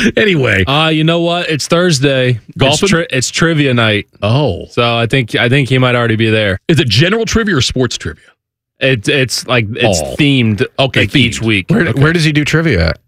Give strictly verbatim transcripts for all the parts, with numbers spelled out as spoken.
Anyway, Uh, you know what? It's Thursday. Golfing? It's, tri- it's trivia night. oh, So I think I think he might already be there. is it general trivia or sports trivia? It, it's like it's Oh. themed. Okay, like each themed. week. Where, where does he do trivia at?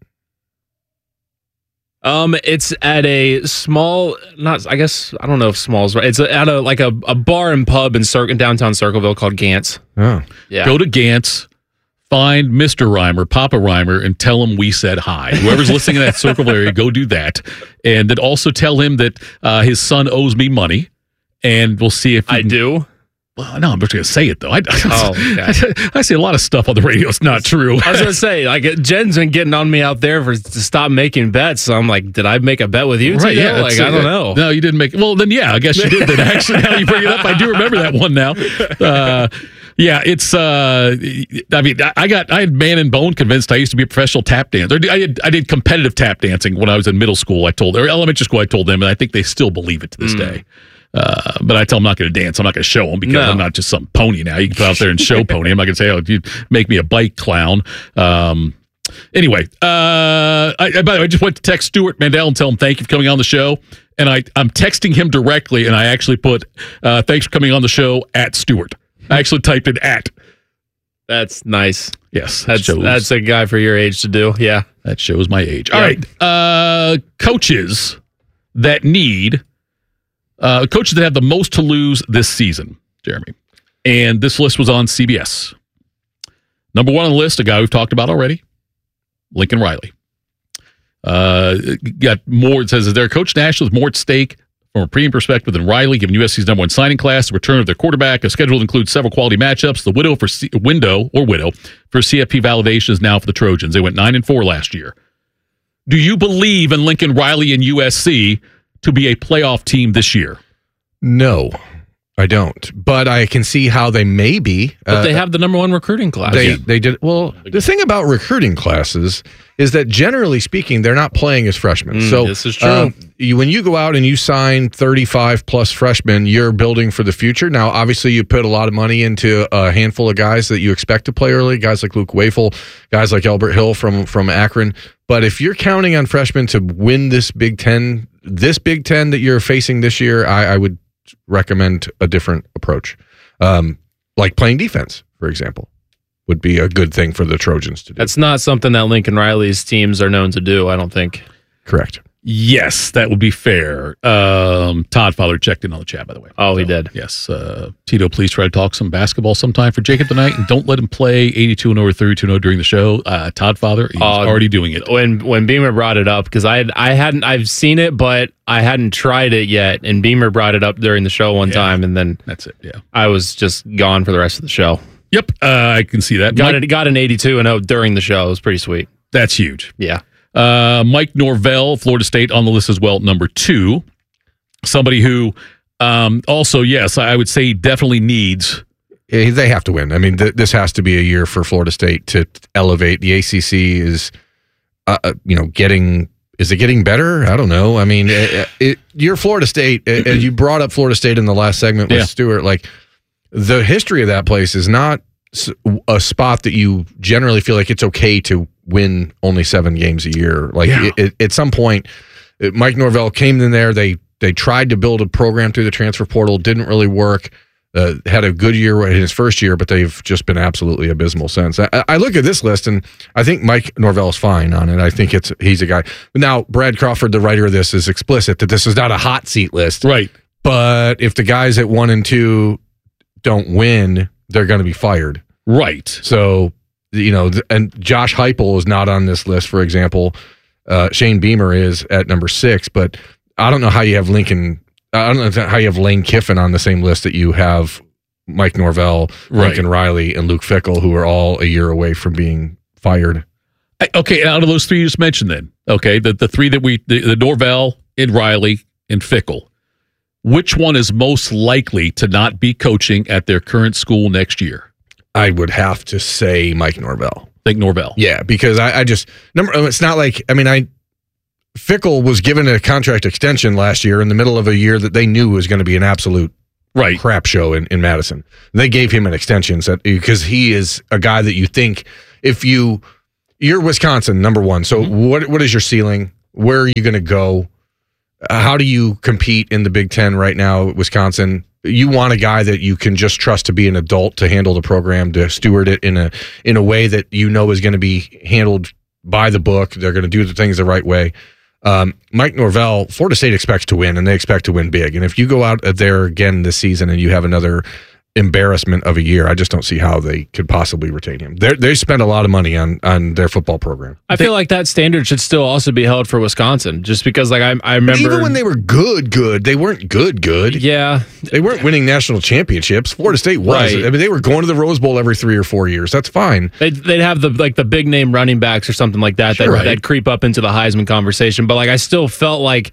Um, it's at a small, not I guess I don't know if small is right. It's at a like a, a bar and pub in, Cir- in downtown Circleville called Gantz. Oh. Yeah. Go to Gantz, find Mister Reimer, Papa Reimer, and tell him we said hi. Whoever's listening in that Circleville area, go do that, and then also tell him that uh, his son owes me money, and we'll see if he I can- do. Well, no, I'm just going to say it though. I, Oh, okay. I, I say a lot of stuff on the radio. It's not true. I was gonna say, like, Jen's been getting on me out there for to stop making bets. So I'm like, did I make a bet with you? Right, today? yeah. Like, it's, I don't uh, know. No, you didn't make Well, then, yeah, I guess you did. Then actually, now you bring it up, I do remember that one now. Uh, yeah, it's, uh, I mean, I I got, I had man and bone convinced I used to be a professional tap dancer. I did, I did competitive tap dancing when I was in middle school, I told, or elementary school, I told them, and I think they still believe it to this Mm. day. Uh, but I tell them I'm not going to dance. I'm not going to show them because No. I'm not just some pony now. You can go out there and show pony. I'm not going to say, oh, you make me a bike clown. Um, anyway, uh, I, I, by the way, I just went to text Stuart Mandel and tell him thank you for coming on the show. And I, I'm texting him directly, and I actually put, uh, thanks for coming on the show at Stuart. I actually typed it at. That's nice. Yes, that That's shows, that's a guy for your age to do. Yeah. that shows my age. Yeah. All right. Uh, coaches that need, uh, coaches that have the most to lose this season, Jeremy. And this list was on C B S. Number one on the list, a guy we've talked about already, Lincoln Riley. Uh, got more, it says, is their coach national with more at stake from a premium perspective than Riley, given U S C's number one signing class, the return of their quarterback. A schedule includes several quality matchups. The widow for C- window or widow for C F P validation is now for the Trojans. They went nine and four last year. Do you believe in Lincoln Riley and U S C to be a playoff team this year? No, I don't. But I can see how they may be. But Uh, they have the number one recruiting class. They Yeah. they did well. The thing about recruiting classes is that generally speaking, they're not playing as freshmen. Mm, so this is true. um, you, when you go out and you sign thirty-five plus freshmen, you're building for the future. Now, obviously, you put a lot of money into a handful of guys that you expect to play early. Guys like Luke Wafel, guys like Albert Hill from from Akron. But if you're counting on freshmen to win this Big Ten, this Big Ten that you're facing this year, I, I would recommend a different approach, um, like playing defense, for example. Would be a good thing for the Trojans to do. That's not something that Lincoln Riley's teams are known to do, I don't think. Correct. Yes, that would be fair. Um, Todd Father checked in on the chat, by the way. Oh, he did. Yes. Uh, Tito, please try to talk some basketball sometime for Jacob tonight, and don't let him play eighty-two and oh or thirty-two and oh during the show. Uh, Todd Father, he's Uh, already doing it. When when Beamer brought it up, because I had, I hadn't I've seen it, but I hadn't tried it yet. And Beamer brought it up during the show one Yeah. time, and then That's it. Yeah. I was just gone for the rest of the show. Yep. Uh, I can see that. Got Mike, it. Got an eighty-two and oh during the show. It was pretty sweet. That's huge. Yeah. Uh, Mike Norvell, Florida State, on the list as well, number two. Somebody who um, also, yes, I would say definitely needs. Eh, They have to win. I mean, th- this has to be a year for Florida State to elevate. The A C C is, uh, uh, you know, getting. Is it getting better? I don't know. I mean, it, it, you're Florida State, and you brought up Florida State in the last segment with Yeah. Stuart. Like, the history of that place is not s- a spot that you generally feel like it's okay to win only seven games a year. Like, Yeah. it, it, at some point, it, Mike Norvell came in there. They they tried to build a program through the transfer portal. Didn't really work. Uh, had a good year in his first year, but they've just been absolutely abysmal since. I, I look at this list, and I think Mike Norvell is fine on it. I think it's he's a guy. But now, Brad Crawford, the writer of this, is explicit that this is not a hot seat list. Right. But if the guys at one and two don't win, they're going to be fired. Right. So, you know, th- and Josh Heupel is not on this list, for example. Uh, Shane Beamer is at number six, but I don't know how you have Lincoln. I don't know how you have Lane Kiffin on the same list that you have Mike Norvell, Right. Lincoln Riley, and Luke Fickell, who are all a year away from being fired. I- Okay, out of those three you just mentioned, then, okay, the, the three that we, the, the Norvell and Riley and Fickle, which one is most likely to not be coaching at their current school next year? I would have to say Mike Norvell. I think Norvell. Yeah, because I, I just number. It's not like I mean I. Fickle was given a contract extension last year in the middle of a year that they knew was going to be an absolute Right. crap show in, in Madison. They gave him an extension so, because he is a guy that you think if you you're Wisconsin number one. So Mm-hmm. what what is your ceiling? Where are you going to go? Uh, how do you compete in the Big Ten right now, Wisconsin? You want a guy that you can just trust to be an adult, to handle the program, to steward it in a in a way that you know is going to be handled by the book. They're going to do the things the right way. Um, Mike Norvell, Florida State expects to win, and they expect to win big. And if you go out there again this season and you have another embarrassment of a year, I just don't see how they could possibly retain him. They they spend a lot of money on on their football program. I feel like that standard should still also be held for Wisconsin, just because like I I remember Even when they were good, good, they weren't good, good. yeah They weren't winning national championships. Florida State was. Right. I mean, they were going to the Rose Bowl every three or four years. That's fine. they'd, they'd have the like the big name running backs or something like that Sure, that right. that'd creep up into the Heisman conversation. But like I still felt like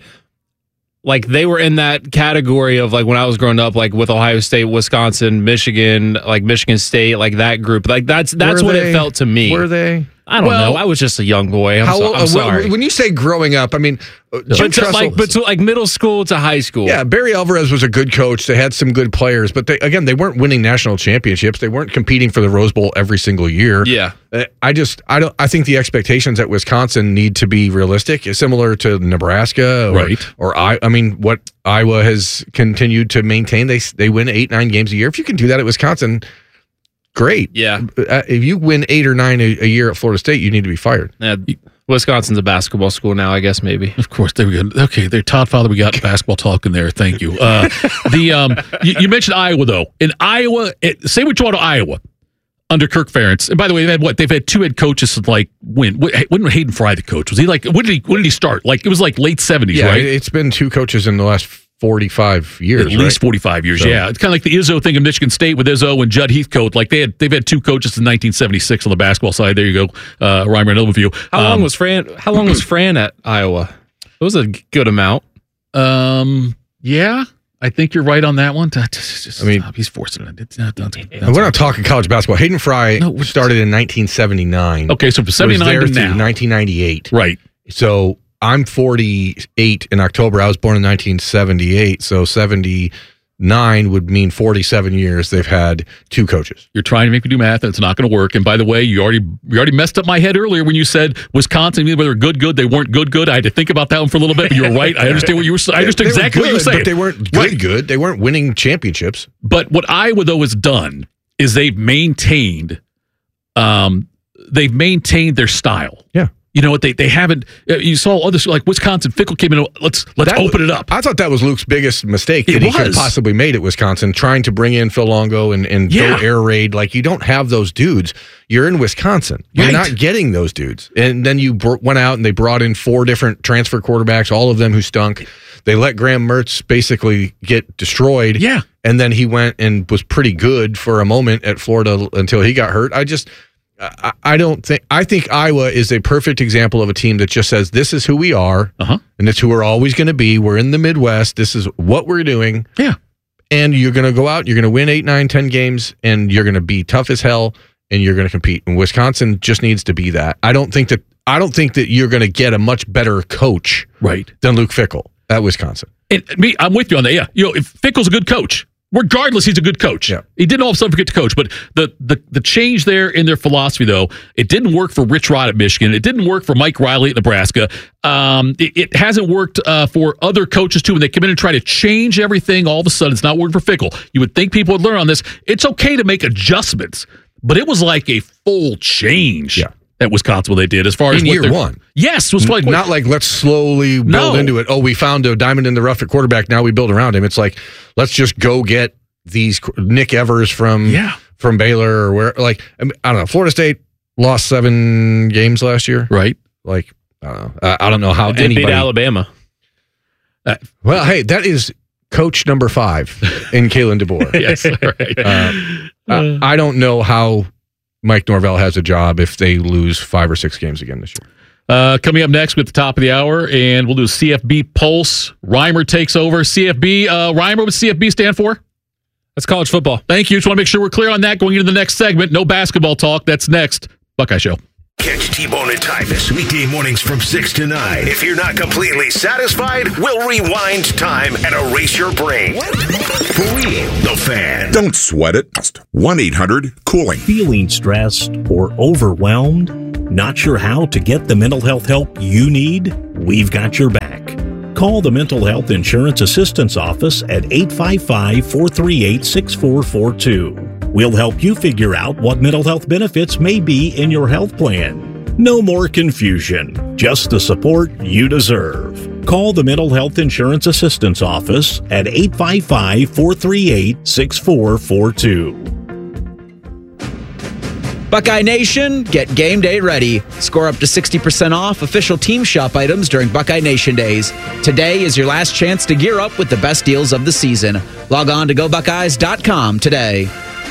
like they were in that category of like when I was growing up, like with Ohio State, Wisconsin, Michigan, like Michigan State, like that group. Like that's that's Were what they- it felt to me. Were they? I don't Well, know. I was just a young boy. I'm, How, so, I'm uh, sorry. When you say growing up, I mean, uh, Jim but to, Tressel- like, but to like middle school to high school. yeah, Barry Alvarez was a good coach. They had some good players, but they again, they weren't winning national championships. They weren't competing for the Rose Bowl every single year. Yeah. Uh, I just, I don't, I think the expectations at Wisconsin need to be realistic, similar to Nebraska, or, Right. Or I, I mean, what Iowa has continued to maintain. They they win eight, nine games a year. If you can do that at Wisconsin, great. Yeah. Uh, if you win eight or nine a, a year at Florida State, you need to be fired. Yeah, Wisconsin's a basketball school now, I guess maybe. Of course, there we go. Okay, there, Todd Father, we got basketball talk in there. Thank you. Uh, the um, you, you mentioned Iowa though. In Iowa, it, say what you want to Iowa under Kirk Ferentz. And by the way, they've had what? They've had two head coaches since like when? When was Hayden Fry the coach? Was he like? When did he? When did he start? Like it was like late seventies, Yeah, right? it's been two coaches in the last forty-five years. At least right? forty-five years, So- yeah. It's kind of like the Izzo thing in Michigan State with Izzo and Judd Heathcote. Like they had, they've had two coaches in nineteen seventy-six on the basketball side. There you go, uh, Reimer, an overview. How um, long was Fran? How long was Fran at Iowa? It was a good amount. Um, yeah, I think you're right on that one. Just, just I mean- stop. He's forcing it. It's not, not, And we're not talking college basketball. Hayden Fry No, we're- started in nineteen seventy-nine. okay, so from Was seventy-nine there to through now, nineteen ninety-eight. right? So I'm forty-eight in October. I was born in nineteen seventy-eight. So seventy-nine would mean forty-seven years they've had two coaches. You're trying to make me do math, and it's not going to work. And by the way, you already you already messed up my head earlier when you said Wisconsin, either they're good, good, they weren't good, good. I had to think about that one for a little bit, but you were right. I understand what you were saying. I understand They were exactly what you were good, saying. But they weren't good, Right. good. They weren't winning championships. But what Iowa though has done is they've maintained, um, they've maintained their style. Yeah. You know what? They they haven't. uh, You saw others like Wisconsin. Fickle came in. Let's let's That open was- it up. I thought that was Luke's biggest mistake It that he could have was. possibly made at Wisconsin, trying to bring in Phil Longo and, and Yeah. go air raid. Like, you don't have those dudes. You're in Wisconsin. You're Right. not getting those dudes. And then you br- went out and they brought in four different transfer quarterbacks, all of them who stunk. They let Graham Mertz basically get destroyed. Yeah. And then he went and was pretty good for a moment at Florida until he got hurt. I just... I, I don't think I think Iowa is a perfect example of a team that just says this is who we are, Uh huh. and it's who we're always going to be. We're in the Midwest. This is what we're doing. Yeah. And you're going to go out. You're going to win eight, nine, ten games, and you're going to be tough as hell, and you're going to compete. And Wisconsin just needs to be that. I don't think that. I don't think that you're going to get a much better coach Right. than Luke Fickell at Wisconsin. And me, I'm with you on that. Yeah. You know, if Fickle's a good coach, regardless, he's a good coach. Yeah. He didn't all of a sudden forget to coach, but the, the the change there in their philosophy, though, it didn't work for Rich Rod at Michigan. It didn't work for Mike Riley at Nebraska. Um, it, it hasn't worked uh, for other coaches, too. When they come in and try to change everything, all of a sudden, it's not working for Fickle. You would think people would learn on this. It's okay to make adjustments, but it was like a full change. Yeah. At Wisconsin, what they did as far as In what year they're- one. Yes, it was like Not like let's slowly build No. into it. Oh, we found a diamond in the rough at quarterback. Now we build around him. It's like, let's just go get these Nick Evers from Yeah. from Baylor or where. Like, I, mean, I don't know. Florida State lost seven games last year. right. Like, I don't know. I, I don't know how Did beat anybody. Alabama. Well, hey, that is coach number five in Kalen DeBoer. Yes, right. Uh, I, I don't know how Mike Norvell has a job if they lose five or six games again this year. Uh, coming up next with the top of the hour, and we'll do a C F B Pulse. Reimer takes over. C F B, uh, Reimer, what C F B stand for? That's college football. Thank you. Just want to make sure we're clear on that going into the next segment. No basketball talk. That's next. Buckeye Show. Catch T-Bone and Tyvis weekday mornings from six to nine. If you're not completely satisfied, we'll rewind time and erase your brain. For real, The Fan. Don't sweat it. one eight hundred cooling. Feeling stressed or overwhelmed? Not sure how to get the mental health help you need? We've got your back. Call the Mental Health Insurance Assistance Office at eight five five, four three eight, six four four two. We'll help you figure out what mental health benefits may be in your health plan. No more confusion, just the support you deserve. Call the Mental Health Insurance Assistance Office at eight five five, four three eight, six four four two. Buckeye Nation, get game day ready. Score up to sixty percent off official team shop items during Buckeye Nation Days. Today is your last chance to gear up with the best deals of the season. Log on to go buckeyes dot com today.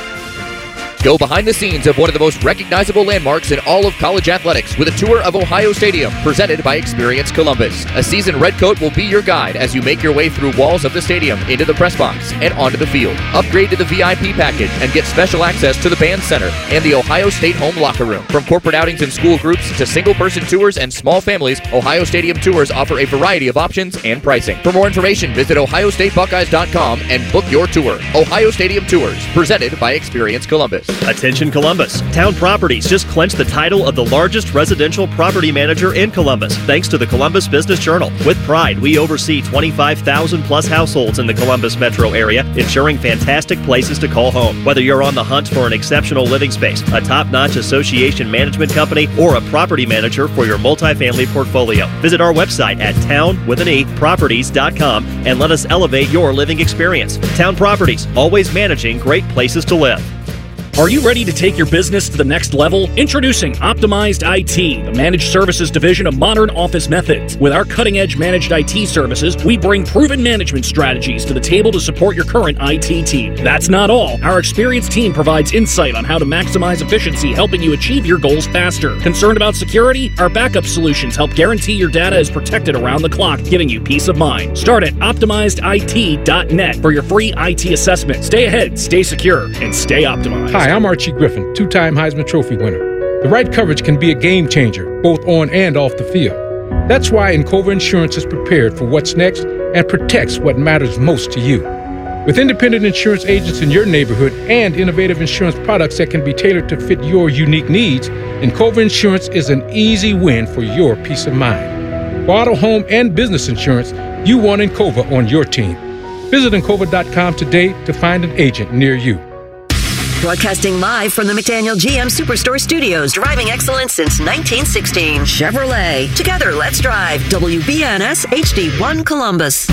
Go behind the scenes of one of the most recognizable landmarks in all of college athletics with a tour of Ohio Stadium presented by Experience Columbus. A seasoned redcoat will be your guide as you make your way through walls of the stadium, into the press box, and onto the field. Upgrade to the V I P package and get special access to the band center and the Ohio State home locker room. From corporate outings and school groups to single-person tours and small families, Ohio Stadium Tours offer a variety of options and pricing. For more information, visit ohio state buckeyes dot com and book your tour. Ohio Stadium Tours, presented by Experience Columbus. Attention Columbus. Town Properties just clinched the title of the largest residential property manager in Columbus, thanks to the Columbus Business Journal. With pride, we oversee twenty-five thousand plus households in the Columbus metro area, ensuring fantastic places to call home. Whether you're on the hunt for an exceptional living space, a top-notch association management company, or a property manager for your multifamily portfolio, visit our website at town with an E properties dot com and let us elevate your living experience. Town Properties, always managing great places to live. Are you ready to take your business to the next level? Introducing Optimized I T, the managed services division of Modern Office Methods. With our cutting-edge managed I T services, we bring proven management strategies to the table to support your current I T team. That's not all. Our experienced team provides insight on how to maximize efficiency, helping you achieve your goals faster. Concerned about security? Our backup solutions help guarantee your data is protected around the clock, giving you peace of mind. Start at optimized I T dot net for your free I T assessment. Stay ahead, stay secure, and stay optimized. Hi, I'm Archie Griffin, two-time Heisman Trophy winner. The right coverage can be a game changer, both on and off the field. That's why Encova Insurance is prepared for what's next and protects what matters most to you. With independent insurance agents in your neighborhood and innovative insurance products that can be tailored to fit your unique needs, Encova Insurance is an easy win for your peace of mind. For auto, home, and business insurance, you want Encova on your team. Visit encova dot com today to find an agent near you. Broadcasting live from the McDaniel G M Superstore Studios, driving excellence since nineteen sixteen. Chevrolet. Together, let's drive. W B N S H D one Columbus.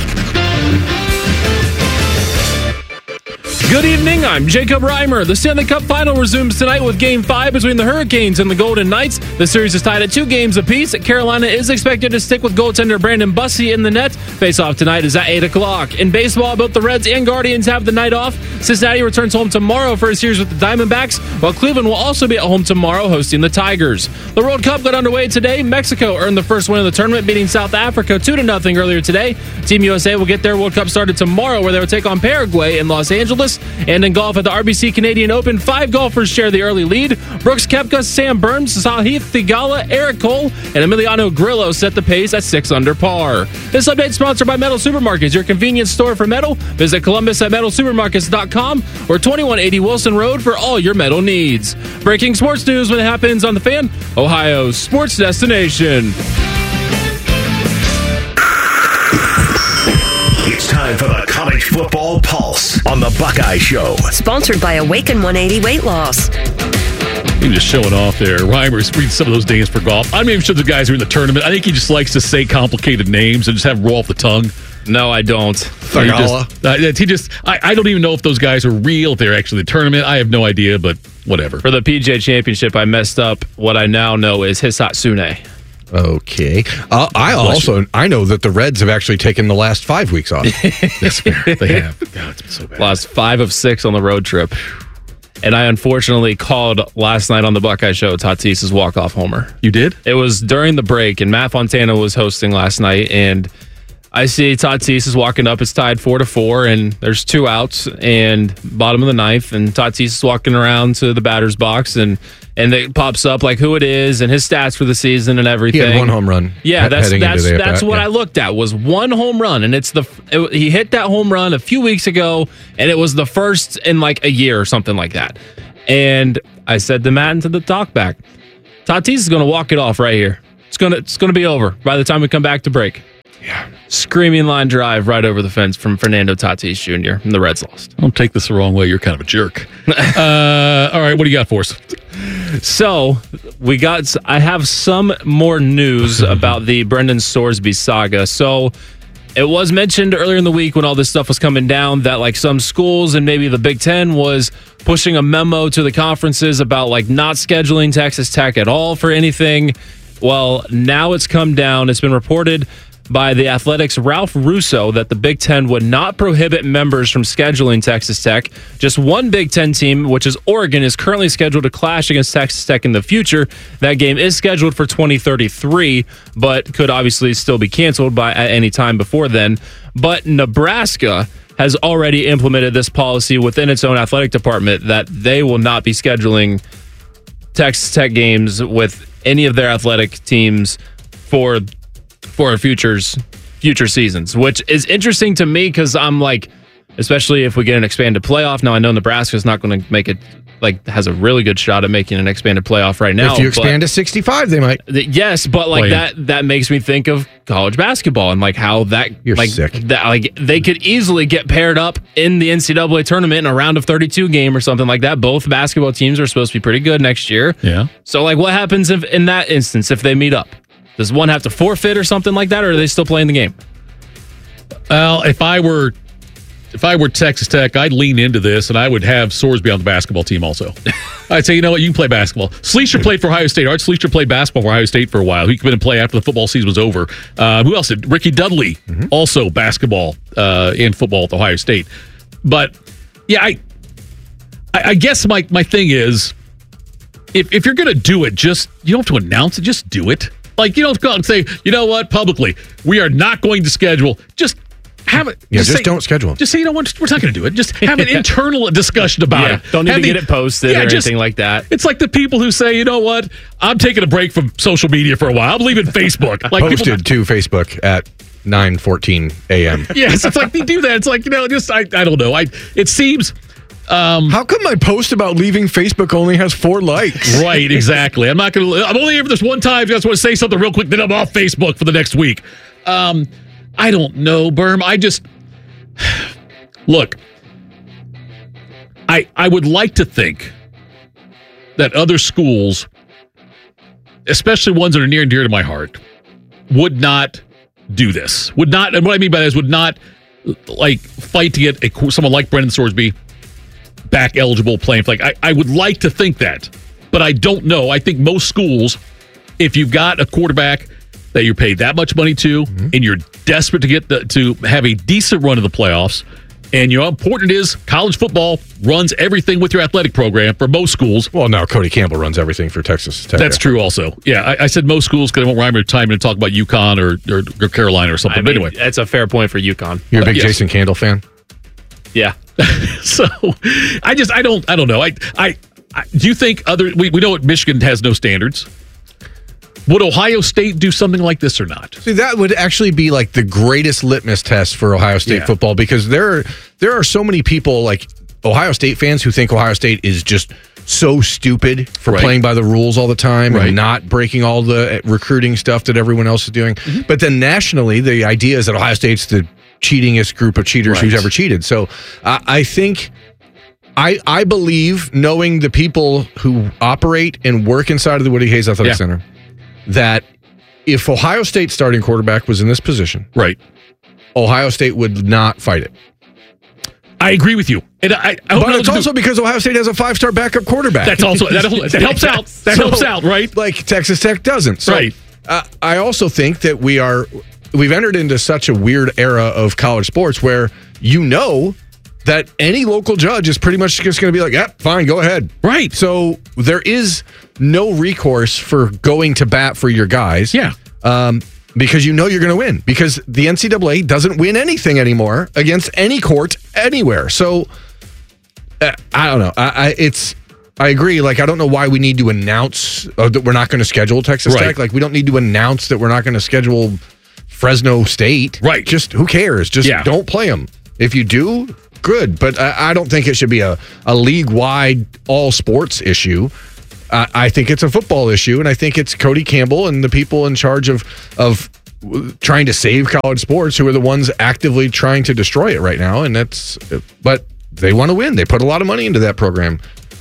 Good evening, I'm Jacob Reimer. The Stanley Cup Final resumes tonight with Game five between the Hurricanes and the Golden Knights. The series is tied at two games apiece. Carolina is expected to stick with goaltender Brandon Bussi in the net. Face-off tonight is at eight o'clock. In baseball, both the Reds and Guardians have the night off. Cincinnati returns home tomorrow for a series with the Diamondbacks, while Cleveland will also be at home tomorrow hosting the Tigers. The World Cup got underway today. Mexico earned the first win of the tournament, beating South Africa two to nothing earlier today. Team U S A will get their World Cup started tomorrow, where they will take on Paraguay in Los Angeles. And in golf at the R B C Canadian Open, five golfers share the early lead. Brooks Koepka, Sam Burns, Sahith Theegala, Eric Cole, and Emiliano Grillo set the pace at six under par. This update is sponsored by Metal Supermarkets, your convenience store for metal. Visit Columbus at metal supermarkets dot com or twenty-one eighty Wilson Road for all your metal needs. Breaking sports news when it happens on The Fan, Ohio's sports destination. It's time for the College Football Pulse on the Buckeye Show. Sponsored by Awaken one eighty Weight Loss. You're just showing off there. Reimer's reading some of those names for golf. I'm not even sure the guys are in the tournament. I think he just likes to say complicated names and just have them roll off the tongue. No, I don't. He just, uh, he just I, I don't even know if those guys are real, if they're actually in the tournament. I have no idea, but whatever. For the P G A Championship, I messed up. What I now know is Hisatsune. Okay. Uh, I also I know that the Reds have actually taken the last five weeks off. That's fair. They have. God, it's been so bad. Lost five of six on the road trip. And I unfortunately called last night on the Buckeye Show Tatis's walk-off homer. You did? It was during the break, and Matt Fontana was hosting last night, and I see Tatis is walking up. It's tied four to four, and there's two outs and bottom of the ninth. And Tatis is walking around to the batter's box, and and it pops up like who it is and his stats for the season and everything. He had one home run. Yeah, he- that's heading that's into the that's at-bat, what yeah. I looked at was one home run, and it's the it, he hit that home run a few weeks ago, and it was the first in like a year or something like that. And I said to Matt into the talkback, Tatis is going to walk it off right here. It's gonna it's gonna be over by the time we come back to break. Yeah. Screaming line drive right over the fence from Fernando Tatis Junior and the Reds lost. Don't take this the wrong way. You're kind of a jerk. uh, all right, what do you got for us? So we got. I have some more news about the Brendan Sorsby saga. So it was mentioned earlier in the week when all this stuff was coming down that like some schools and maybe the Big Ten was pushing a memo to the conferences about like not scheduling Texas Tech at all for anything. Well, now it's come down. It's been reported by the Athletics' Ralph Russo that the Big Ten would not prohibit members from scheduling Texas Tech. Just one Big Ten team, which is Oregon, is currently scheduled to clash against Texas Tech in the future. That game is scheduled for twenty thirty-three, but could obviously still be canceled by at any time before then. But Nebraska has already implemented this policy within its own athletic department that they will not be scheduling Texas Tech games with any of their athletic teams for for futures future seasons, which is interesting to me because I'm like, especially if we get an expanded playoff. Now I know Nebraska's not going to make it, like has a really good shot at making an expanded playoff right now. If you expand to sixty-five, they might. Th- yes, but like Well, yeah. that that makes me think of college basketball and like how that You're like sick. that like they could easily get paired up in the N C double A tournament in a round of thirty-two game or something like that. Both basketball teams are supposed to be pretty good next year. Yeah. So like what happens if in that instance if they meet up? Does one have to forfeit or something like that, or are they still playing the game? Well, if I were if I were Texas Tech, I'd lean into this and I would have Sorsby on the basketball team also. I'd say, you know what, you can play basketball. Sleecer played for Ohio State. Art Sleecer played basketball for Ohio State for a while. He could come in and play after the football season was over. Uh, who else did? Ricky Dudley, Mm-hmm. also basketball uh, and football at Ohio State. But yeah, I I, I guess my, my thing is, if if you're going to do it, just you don't have to announce it. Just do it. Like, you don't go out and say, you know what, publicly, we are not going to schedule. Just have it. Yeah, just say- don't schedule 'em. Just say, you know what, we're not going to do it. Just have an internal discussion about Yeah, it. don't need Have to the- get it posted or just- anything like that. It's like the people who say, you know what, I'm taking a break from social media for a while. I'm leaving Facebook. Like Posted people, to Facebook at nine fourteen a.m. yes, it's like they do that. It's like, you know, just I, I don't know. I it seems. Um, How come my post about leaving Facebook only has four likes? Right, exactly. I'm not going to. I'm only here for this one time. I just want to say something real quick. Then I'm off Facebook for the next week. Um, I don't know, Berm. I just look. I I would like to think that other schools, especially ones that are near and dear to my heart, would not do this. Would not, and what I mean by that is would not like fight to get a, someone like Brendan Sorsby back eligible playing. Like I, I would like to think that, but I don't know. I think most schools, if you've got a quarterback that you're paid that much money to, mm-hmm. and you're desperate to get the, to have a decent run of the playoffs, and you know how important it is, college football runs everything with your athletic program for most schools. Well, now Cody Campbell runs everything for Texas Tech. That's true also. Yeah, I, I said most schools because I won't rhyme your time to talk about UConn or, or, or Carolina or something. I mean, but anyway. that's a fair point for UConn. You're a big Uh, yes. Jason Candle fan? Yeah. So I just I don't I don't know. I I, I do you think other we, we know Michigan has no standards. Would Ohio State do something like this or not? See, that would actually be like the greatest litmus test for Ohio State Yeah. football because there are, there are so many people like Ohio State fans who think Ohio State is just so stupid for Right. playing by the rules all the time Right. and not breaking all the recruiting stuff that everyone else is doing. Mm-hmm. But then nationally, the idea is that Ohio State's the cheatingest group of cheaters Right. who's ever cheated. So uh, I think I I believe, knowing the people who operate and work inside of the Woody Hayes Athletic Yeah. Center, that if Ohio State's starting quarterback was in this position, Right. Ohio State would not fight it. I agree with you. And I, I hope But not it's to do- also because Ohio State has a five-star backup quarterback. that's also that, that helps out. That So, helps out, right? Like Texas Tech doesn't. So, Right. Uh, I also think that we are we've entered into such a weird era of college sports where you know that any local judge is pretty much just going to be like, "Yep, fine, go ahead." Right. So there is no recourse for going to bat for your guys. Yeah. Um, because you know you're going to win. Because the N C double A doesn't win anything anymore against any court anywhere. So uh, I don't know. I, I it's I agree. Like I don't know why we need to announce uh, that we're not going to schedule Texas Right. Tech. Like we don't need to announce that we're not going to schedule Fresno State. Right. Just who cares? Just Yeah. don't play them. If you do, good. But I, I don't think it should be a, a league-wide all sports issue. Uh, I think it's a football issue, and I think it's Cody Campbell and the people in charge of of trying to save college sports who are the ones actively trying to destroy it right now. And that's, but they want to win. They put a lot of money into that program.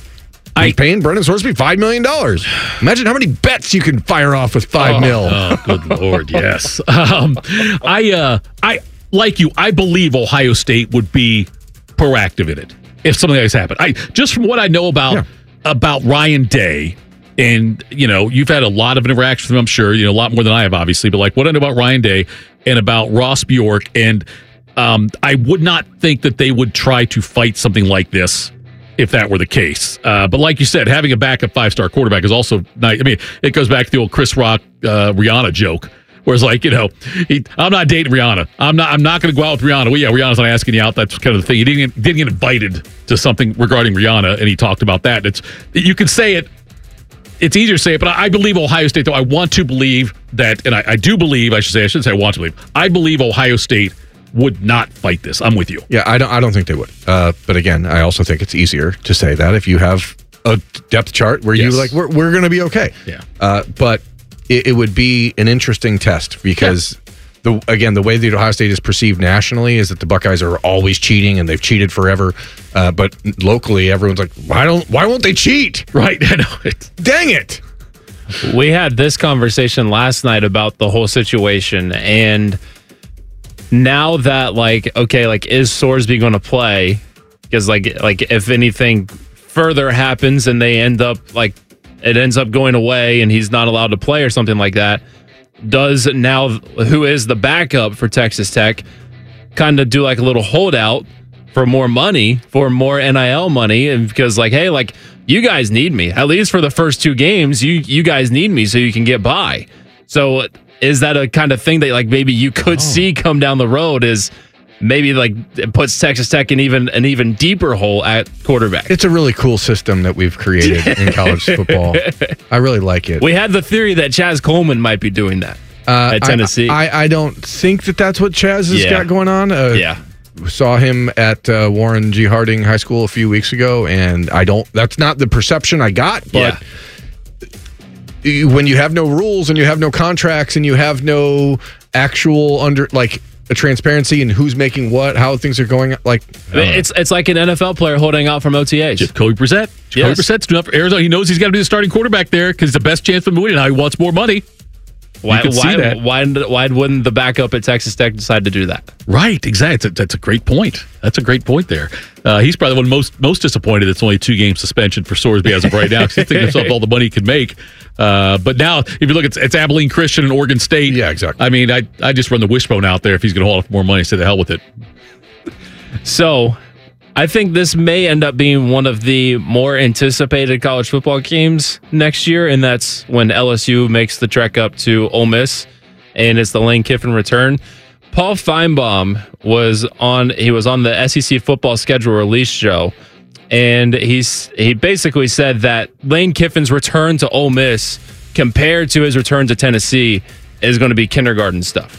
I paying Brendan Sorsby five million dollars. Imagine how many bets you can fire off with five oh, mil. Oh, good Lord, yes. Um, I, uh, I like you. I believe Ohio State would be proactive in it if something like this happened. I just from what I know about Yeah. about Ryan Day, and you know, you've had a lot of interactions with him, I'm sure. You know, a lot more than I have, obviously. But like what I know about Ryan Day and about Ross Bjork, and um, I would not think that they would try to fight something like this if that were the case. Uh, but like you said, having a backup five-star quarterback is also nice. I mean, it goes back to the old Chris Rock, uh, Rihanna joke, where it's like, you know, he, I'm not dating Rihanna. I'm not I'm not going to go out with Rihanna. Well, yeah, Rihanna's not asking you out. That's kind of the thing. He didn't, get- didn't get invited to something regarding Rihanna, and he talked about that. It's You can say it. It's easier to say it, but I, I believe Ohio State, though. I want to believe that, and I, I do believe, I should say, I shouldn't say I want to believe. I believe Ohio State would not fight this. I'm with you. Yeah, I don't. I don't think they would. Uh, but again, I also think it's easier to say that if you have a depth chart where Yes. you like we're we're going to be okay. Yeah. Uh, but it, it would be an interesting test because the again the way that Ohio State is perceived nationally is that the Buckeyes are always cheating and they've cheated forever. Uh, but locally, everyone's like, why don't why won't they cheat? Right. I know it. Dang it. We had this conversation last night about the whole situation, and now that like okay, like is Sorsby going to play? Because like like if anything further happens and they end up like it ends up going away and he's not allowed to play or something like that, does now who is the backup for Texas Tech kind of do like a little holdout for more money, for more N I L money, and because like hey, like you guys need me at least for the first two games, you you guys need me so you can get by. So is that a kind of thing that like maybe you could oh. see come down the road? Is maybe like it puts Texas Tech in even an even deeper hole at quarterback? It's a really cool system that we've created in college football. I really like it. We had the theory that Chaz Coleman might be doing that uh, at Tennessee. I, I, I don't think that that's what Chaz has yeah. got going on. Uh, yeah. Saw him at uh, Warren G. Harding High School a few weeks ago, and I don't. That's not the perception I got. But yeah. when you have no rules and you have no contracts and you have no actual under like a transparency in who's making what, how things are going, like it's it's like an N F L player holding out from O T As. Just Kobe Brissett. Kobe yes. Brissett's doing up for Arizona. He knows he's got to be the starting quarterback there because the best chance of him winning. Now he wants more money. Why, why, why, why wouldn't the backup at Texas Tech decide to do that? Right, exactly. That's a, that's a great point. That's a great point there. Uh, he's probably the one most most disappointed it's only a two-game suspension for Sorsby as of right now because he's thinking himself all the money he could make. Uh, but now, if you look, it's, it's Abilene Christian and Oregon State. Yeah, exactly. I mean, I, I just run the wishbone out there if he's going to hold off more money. Say the hell with it. So, I think this may end up being one of the more anticipated college football games next year, and that's when L S U makes the trek up to Ole Miss, and it's the Lane Kiffin return. Paul Feinbaum was on he was on the S E C football schedule release show, and he's he basically said that Lane Kiffin's return to Ole Miss compared to his return to Tennessee is going to be kindergarten stuff.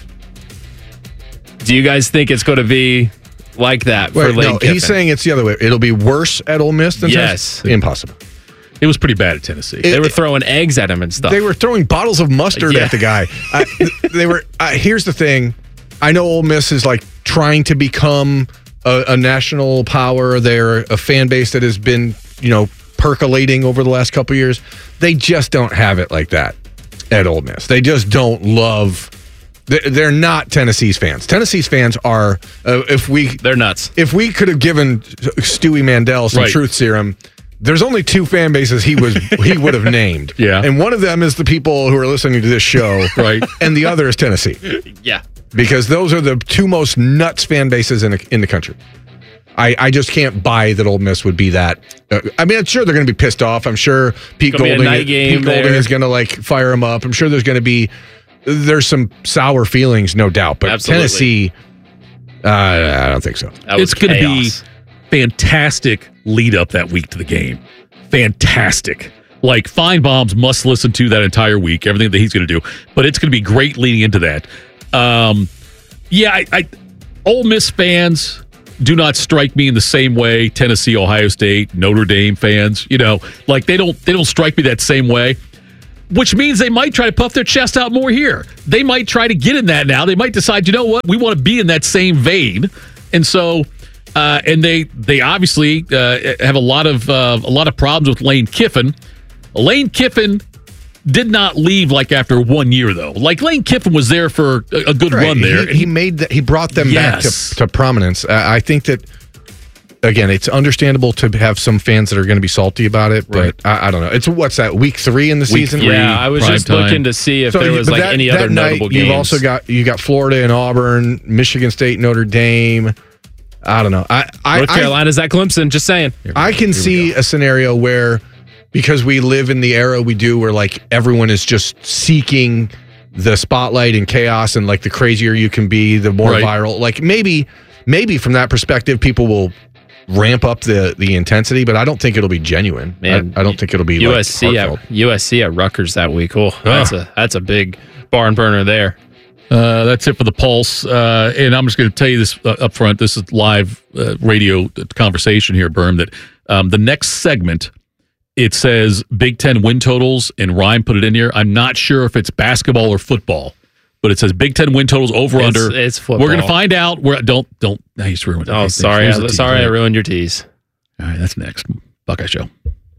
Do you guys think it's going to be like that for Wait, Lane no, Kiffin? He's saying it's the other way. It'll be worse at Ole Miss than yes. Tennessee? Impossible. It was pretty bad at Tennessee. It, they were throwing eggs at him and stuff. They were throwing bottles of mustard yeah. at the guy. I, they were. Uh, here's the thing. I know Ole Miss is like trying to become a, a national power. They're a fan base that has been, you know, percolating over the last couple of years. They just don't have it like that at Ole Miss. They just don't love. They're not Tennessee's fans. Tennessee's fans are. Uh, if we, they're nuts. If we could have given Stewie Mandel some right. truth serum, there's only two fan bases he was he would have named. Yeah, and one of them is the people who are listening to this show, right? And the other is Tennessee. Yeah, because those are the two most nuts fan bases in the, in the country. I, I just can't buy that Ole Miss would be that. Uh, I mean, I'm sure they're going to be pissed off. I'm sure Pete Golding, Pete Golding is going to like fire him up. I'm sure there's going to be there's some sour feelings, no doubt. But Absolutely. Tennessee, uh, I don't think so. It's going to be fantastic lead up that week to the game. Fantastic. Like, Feinbaum's must listen to that entire week, everything that he's going to do. But it's going to be great leading into that. Um, yeah, I, I Ole Miss fans do not strike me in the same way Tennessee, Ohio State, Notre Dame fans, you know, like they don't they don't strike me that same way, which means they might try to puff their chest out more here. They might try to get in that now. They might decide, you know what, we want to be in that same vein. And so uh, and they they obviously uh, have a lot of uh, a lot of problems with Lane Kiffin. Lane Kiffin did not leave like after one year though. Like Lane Kiffin was there for a, a good right. run there. He, he made that. He brought them yes. back to, to prominence. Uh, I think that again, it's understandable to have some fans that are going to be salty about it, but right. I, I don't know. It's what's that week three in the week season? Three, yeah, I was just time. looking to see if so, there was like that, any that other night, notable games. You've also got you got Florida and Auburn, Michigan State, Notre Dame. I don't know. I, I North Carolina's at Clemson. Just saying. I can see a scenario where, because we live in the era we do where like everyone is just seeking the spotlight and chaos, and like the crazier you can be, the more right. viral. Like maybe, maybe from that perspective, people will ramp up the the intensity, but I don't think it'll be genuine. Man, I, I don't think it'll be U S C like at U S C at Rutgers that week. Oh, that's a that's a big barn burner there. Uh, that's it for the Pulse. Uh, and I'm just going to tell you this uh, up front. This is live uh, radio conversation here, Berm, that um, the next segment, it says Big Ten win totals, and Ryan put it in here. I'm not sure if it's basketball or football, but it says Big Ten win totals over it's, under. It's football. We're going to find out. We're, don't don't. I used to ruin it. Oh, sorry, I, sorry, I ruined your tease. All right, that's next. Buckeye Show.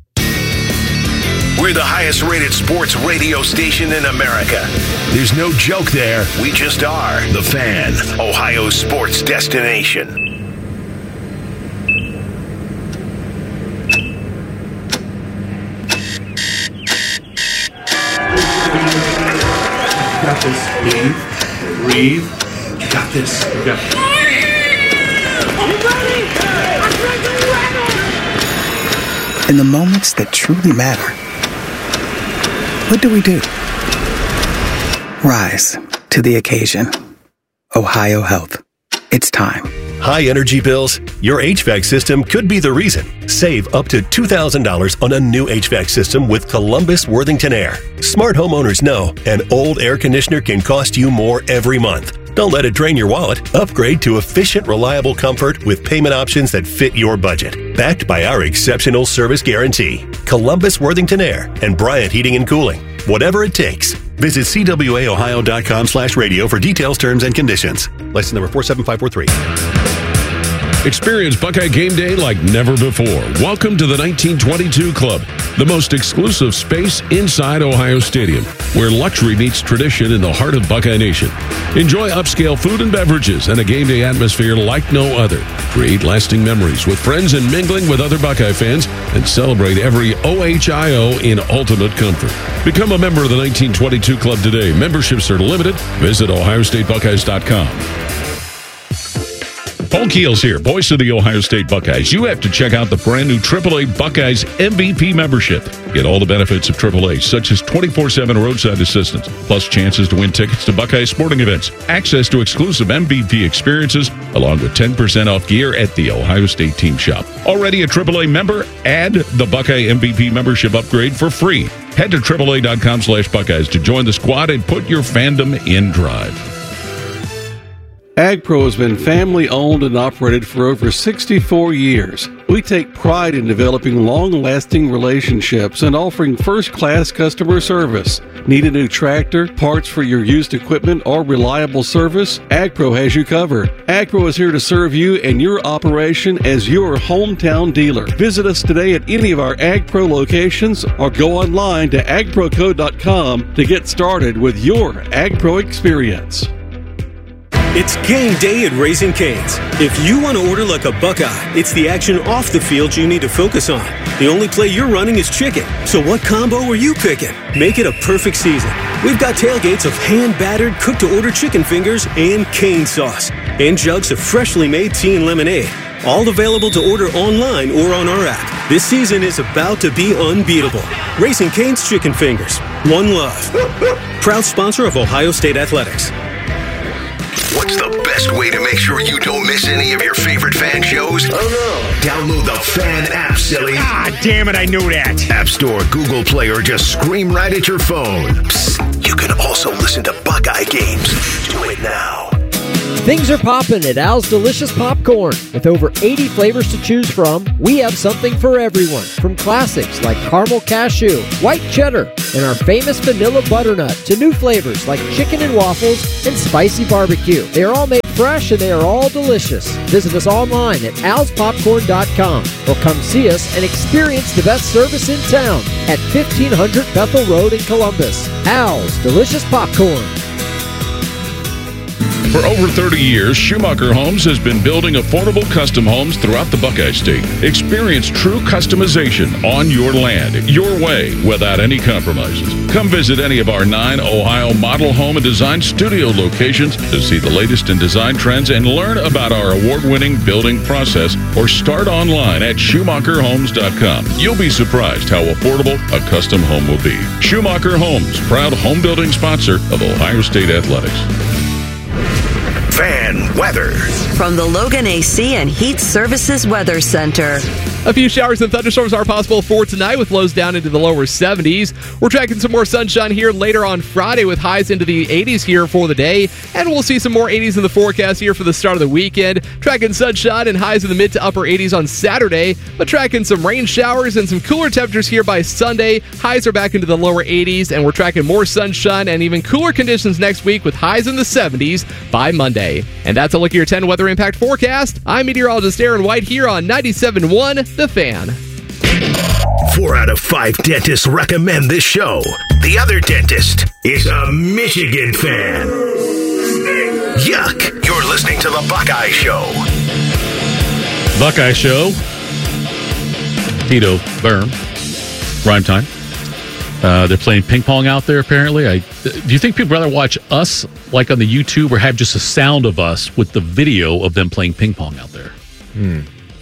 We're the highest rated sports radio station in America. There's no joke there. We just are. The Fan, Ohio's sports destination. You got this. Breathe. Breathe. You got this. You got this. In the moments that truly matter, what do we do? Rise to the occasion. Ohio Health. It's time. High energy bills? Your H V A C system could be the reason. Save up to two thousand dollars on a new H V A C system with Columbus Worthington Air. Smart homeowners know an old air conditioner can cost you more every month. Don't let it drain your wallet. Upgrade to efficient, reliable comfort with payment options that fit your budget. Backed by our exceptional service guarantee. Columbus Worthington Air and Bryant Heating and Cooling. Whatever it takes. Visit C W A Ohio dot com slash radio for details, terms, and conditions. License number four seven five four three. Experience Buckeye Game Day like never before. Welcome to the nineteen twenty-two Club, the most exclusive space inside Ohio Stadium, where luxury meets tradition in the heart of Buckeye Nation. Enjoy upscale food and beverages and a game day atmosphere like no other. Create lasting memories with friends and mingling with other Buckeye fans, and celebrate every O H I O in ultimate comfort. Become a member of the nineteen twenty-two Club today. Memberships are limited. Visit ohio state buckeyes dot com. Paul Keels here, voice of the Ohio State Buckeyes. You have to check out the brand new triple A Buckeyes M V P membership. Get all the benefits of triple A, such as twenty-four seven roadside assistance, plus chances to win tickets to Buckeye sporting events, access to exclusive M V P experiences, along with ten percent off gear at the Ohio State Team Shop. Already a triple A member? Add the Buckeye M V P membership upgrade for free. Head to triple A dot com slash Buckeyes to join the squad and put your fandom in drive. AgPro has been family-owned and operated for over sixty-four years. We take pride in developing long-lasting relationships and offering first-class customer service. Need a new tractor, parts for your used equipment, or reliable service? AgPro has you covered. AgPro is here to serve you and your operation as your hometown dealer. Visit us today at any of our AgPro locations or go online to ag pro co dot com to get started with your AgPro experience. It's game day at Raising Cane's. If you want to order like a Buckeye, it's the action off the field you need to focus on. The only play you're running is chicken. So what combo are you picking? Make it a perfect season. We've got tailgates of hand-battered, cooked-to-order chicken fingers and cane sauce. And jugs of freshly made tea and lemonade. All available to order online or on our app. This season is about to be unbeatable. Raising Cane's Chicken Fingers. One love. Proud sponsor of Ohio State Athletics. What's the best way to make sure you don't miss any of your favorite fan shows? Oh no. Download the Fan app, silly. Ah, damn it, I knew that. App Store, Google Play, or just scream right at your phone. Psst, you can also listen to Buckeye games. Do it now. Things are popping at Al's Delicious Popcorn. With over eighty flavors to choose from, we have something for everyone. From classics like caramel cashew, white cheddar, and our famous vanilla butternut, to new flavors like chicken and waffles and spicy barbecue. They are all made fresh and they are all delicious. Visit us online at als popcorn dot com or come see us and experience the best service in town at fifteen hundred Bethel Road in Columbus. Al's Delicious Popcorn. For over thirty years, Schumacher Homes has been building affordable custom homes throughout the Buckeye State. Experience true customization on your land, your way, without any compromises. Come visit any of our nine Ohio model home and design studio locations to see the latest in design trends and learn about our award-winning building process, or start online at schumacher homes dot com. You'll be surprised how affordable a custom home will be. Schumacher Homes, proud home building sponsor of Ohio State Athletics. Fan weather. From the Logan A C and Heat Services Weather Center. A few showers and thunderstorms are possible for tonight, with lows down into the lower seventies. We're tracking some more sunshine here later on Friday, with highs into the eighties here for the day. And we'll see some more eighties in the forecast here for the start of the weekend. Tracking sunshine and highs in the mid to upper eighties on Saturday, but tracking some rain showers and some cooler temperatures here by Sunday. Highs are back into the lower eighties, and we're tracking more sunshine and even cooler conditions next week, with highs in the seventies by Monday. And that's a look at your ten Weather Impact forecast. I'm meteorologist Aaron White here on ninety-seven point one The Fan. Four out of five dentists recommend this show. The other dentist is a Michigan fan. Yuck! You're listening to The Buckeye Show. Buckeye Show. Tito Berm. Rhyme time. Uh, they're playing ping pong out there, apparently. I, do you think people rather watch us, like on the YouTube, or have just a sound of us with the video of them playing ping pong out there? Hmm.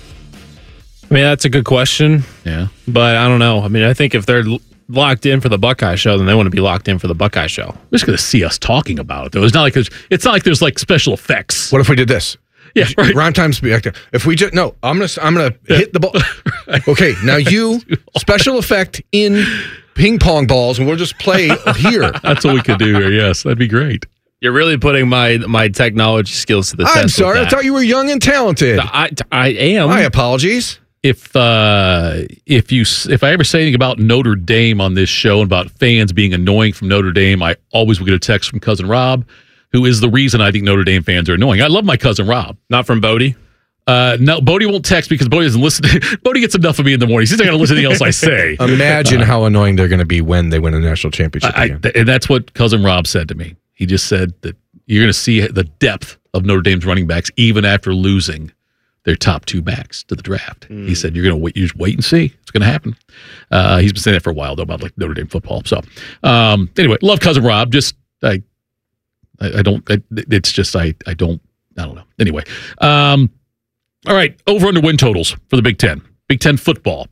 I mean, that's a good question. Yeah. But I don't know. I mean, I think if they're locked in for the Buckeye Show, then they want to be locked in for the Buckeye Show. They're just going to see us talking about it, though. It's not like there's, it's not like there's like special effects. What if we did this? Yeah, right. Rhyme time's be active. If we just no, I'm gonna I'm gonna yeah. hit the ball. Right. Okay, now you special effect in ping pong balls, and we'll just play here. That's what we could do here. Yes, that'd be great. You're really putting my my technology skills to the test. I'm sorry. I thought you were young and talented. I, I am. My apologies. If uh, if you if I ever say anything about Notre Dame on this show and about fans being annoying from Notre Dame, I always will get a text from cousin Rob, who is the reason I think Notre Dame fans are annoying. I love my cousin Rob. Not from Bodie? Uh, no, Bodie won't text because Bodie doesn't listen. Bodie gets enough of me in the morning. He's not going to listen to anything else I say. Imagine uh, how annoying they're going to be when they win a national championship. I, I, and that's what cousin Rob said to me. He just said that you're going to see the depth of Notre Dame's running backs even after losing their top two backs to the draft. Mm. He said, you're going to wait, you just wait and see. It's going to happen. Uh, he's been saying that for a while, though, about like Notre Dame football. So um, anyway, love cousin Rob. Just, I, I, I don't, I, it's just, I, I don't, I don't know. Anyway. Um, all right. Over under win totals for the Big Ten. Big Ten football.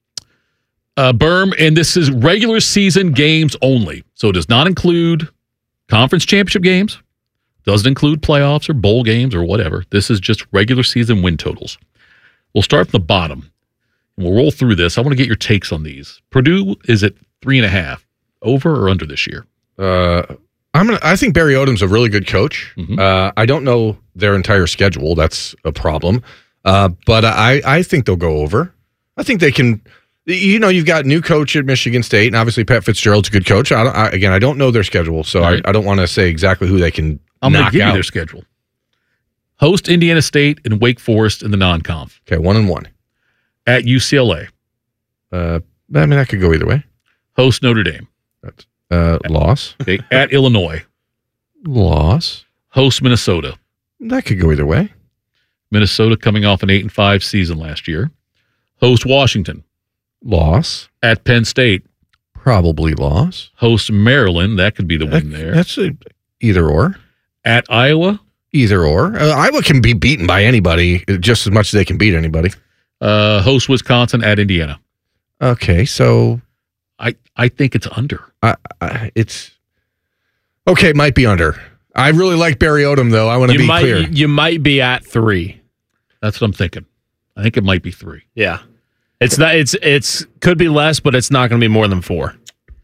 Uh, Berm, and this is regular season games only. So it does not include conference championship games. Doesn't include playoffs or bowl games or whatever. This is just regular season win totals. We'll start from the bottom. And we'll roll through this. I want to get your takes on these. Purdue is at three and a half. Over or under this year? Uh, I'm gonna. I think Barry Odom's a really good coach. Mm-hmm. Uh, I don't know their entire schedule. That's a problem. Uh, but I, I think they'll go over. I think they can. You know, you've got new coach at Michigan State, and obviously Pat Fitzgerald's a good coach. I, don't, I again, I don't know their schedule, so right. I, I don't want to say exactly who they can. I'm going to give out. you their schedule. Host Indiana State and Wake Forest in the non-conf. Okay, one and one. At U C L A. Uh, I mean, that could go either way. Host Notre Dame. That's uh, at, loss. Okay, at Illinois. Loss. Host Minnesota. That could go either way. Minnesota coming off an eight and five season last year. Host Washington. Loss. At Penn State. Probably loss. Host Maryland. That could be the that, win there. That's a, either or. At Iowa. Either or. Uh, Iowa can be beaten by anybody just as much as they can beat anybody. Uh, host Wisconsin at Indiana. Okay, so I I think it's under. I, I, it's okay. It might be under. I really like Barry Odom, though. I want to be might, clear. You might be at three. That's what I'm thinking. I think it might be three. Yeah, it's not. It's it's could be less, but it's not going to be more than four.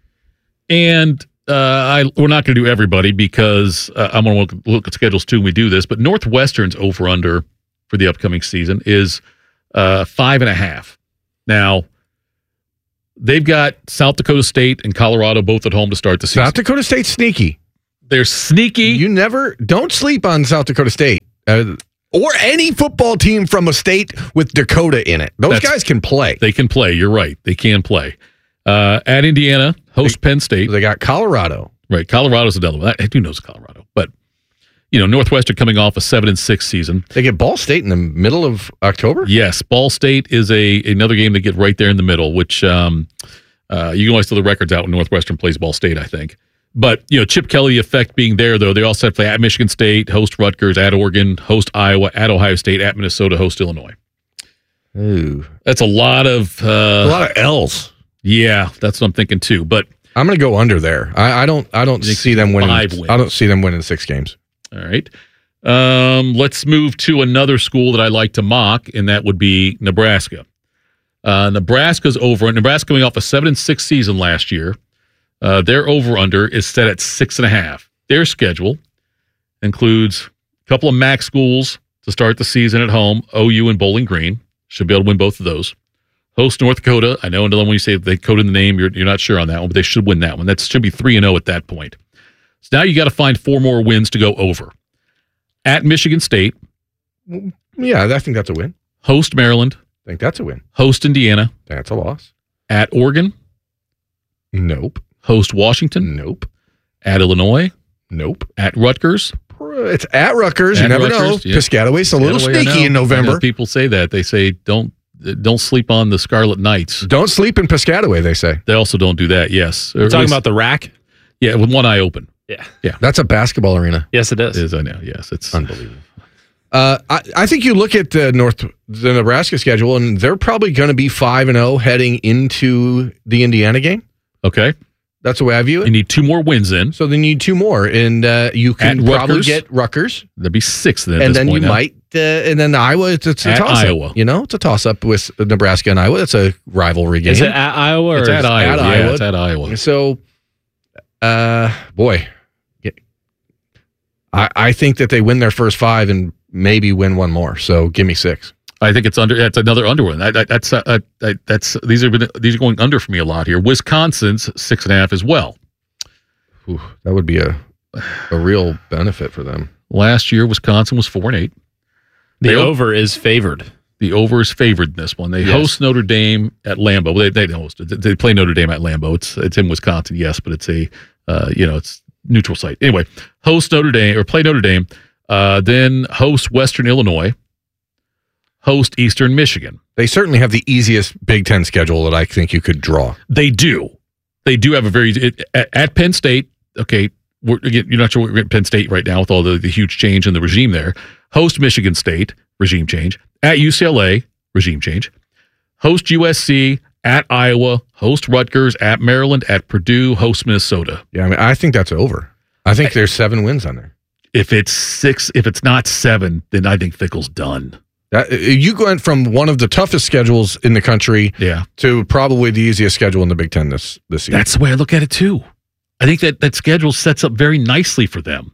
And uh, I we're not going to do everybody because uh, I'm going to look, look at schedules too when we do this. But Northwestern's over under for the upcoming season is uh, five and a half. Now they've got South Dakota State and Colorado both at home to start the season. South Dakota State's sneaky. They're sneaky. You never don't sleep on South Dakota State uh, or any football team from a state with Dakota in it. Those That's, guys can play. They can play. You're right. They can play. Uh, at Indiana, host they, Penn State. They got Colorado. Right. Colorado's a devil. I, I do know it's Colorado, but you know Northwestern coming off a seven and six season. They get Ball State in the middle of October. Yes, Ball State is a another game to get right there in the middle. Which um, uh, you can always throw the records out when Northwestern plays Ball State, I think. But you know Chip Kelly effect being there though, they also have to play at Michigan State, host Rutgers, at Oregon, host Iowa, at Ohio State, at Minnesota, host Illinois. Ooh, that's a lot of uh, a lot of L's. Yeah, that's what I'm thinking too. But I'm going to go under there. I, I don't. I don't see them winning. Five wins. I don't see them winning six games. All right. Um, let's move to another school that I like to mock, and that would be Nebraska. Uh, Nebraska's over. Nebraska coming off a seven and six season last year. Uh, their over under is set at six and a half. Their schedule includes a couple of M A C schools to start the season at home. O U and Bowling Green should be able to win both of those. Host North Dakota. I know another one when you say they coded the name, you're you're not sure on that one, but they should win that one. That should be three and zero at that point. So now you got to find four more wins to go over. At Michigan State. Yeah, I think that's a win. Host Maryland. I think that's a win. Host Indiana. That's a loss. At Oregon. Nope. Host Washington. Nope. At Illinois. Nope. At Rutgers. It's at Rutgers. At you never Rutgers, know. yeah. Piscataway's a little Piscataway, sneaky in November. People say that. They say don't don't sleep on the Scarlet Knights. Don't sleep in Piscataway, they say. They also don't do that, yes. You're talking about the rack? Yeah, with one eye open. Yeah. Yeah. That's a basketball arena. Yes, it is. It is, I know. Yes, it's unbelievable. Uh, I, I think you look at the North, the Nebraska schedule, and they're probably going to be five and zero heading into the Indiana game. Okay, that's the way I view it. You need two more wins in, so they need two more, and uh, you can At probably Rutgers. get Rutgers. That'd be six then. At and this then point you now. might, uh, and then Iowa. It's, it's a At toss Iowa. up. You know, it's a toss up with Nebraska and Iowa. It's a rivalry game. Is it at Iowa? Or It's at is- Iowa. At yeah, Iowa. it's at Iowa. So, uh, boy, I, I think that they win their first five and maybe win one more. So give me six. I think it's under. That's another under one. That, that, that's uh, uh, that's these are been, these are going under for me a lot here. Wisconsin's six and a half as well. Ooh, that would be a a real benefit for them. Last year, Wisconsin was four and eight. The They o- over is favored. The over is favored in this one. They Yes. host Notre Dame at Lambeau. Well, they they don't host it. They play Notre Dame at Lambeau. It's it's in Wisconsin, yes, but it's a uh, you know it's neutral site. Anyway, host Notre Dame or play Notre Dame. Uh, then host Western Illinois. Host Eastern Michigan. They certainly have the easiest Big Ten schedule that I think you could draw. They do. They do have a very it, at, at Penn State. Okay, we're, again, you're not sure we're at Penn State right now with all the, the huge change in the regime there. Host Michigan State, regime change. At U C L A, regime change. Host U S C, at Iowa. Host Rutgers, at Maryland, at Purdue. Host Minnesota. Yeah, I mean, I think that's over. I think there's seven wins on there. If it's six, if it's not seven, then I think Fickle's done. That, you went from one of the toughest schedules in the country, yeah, to probably the easiest schedule in the Big Ten this this year. That's the way I look at it too. I think that that schedule sets up very nicely for them.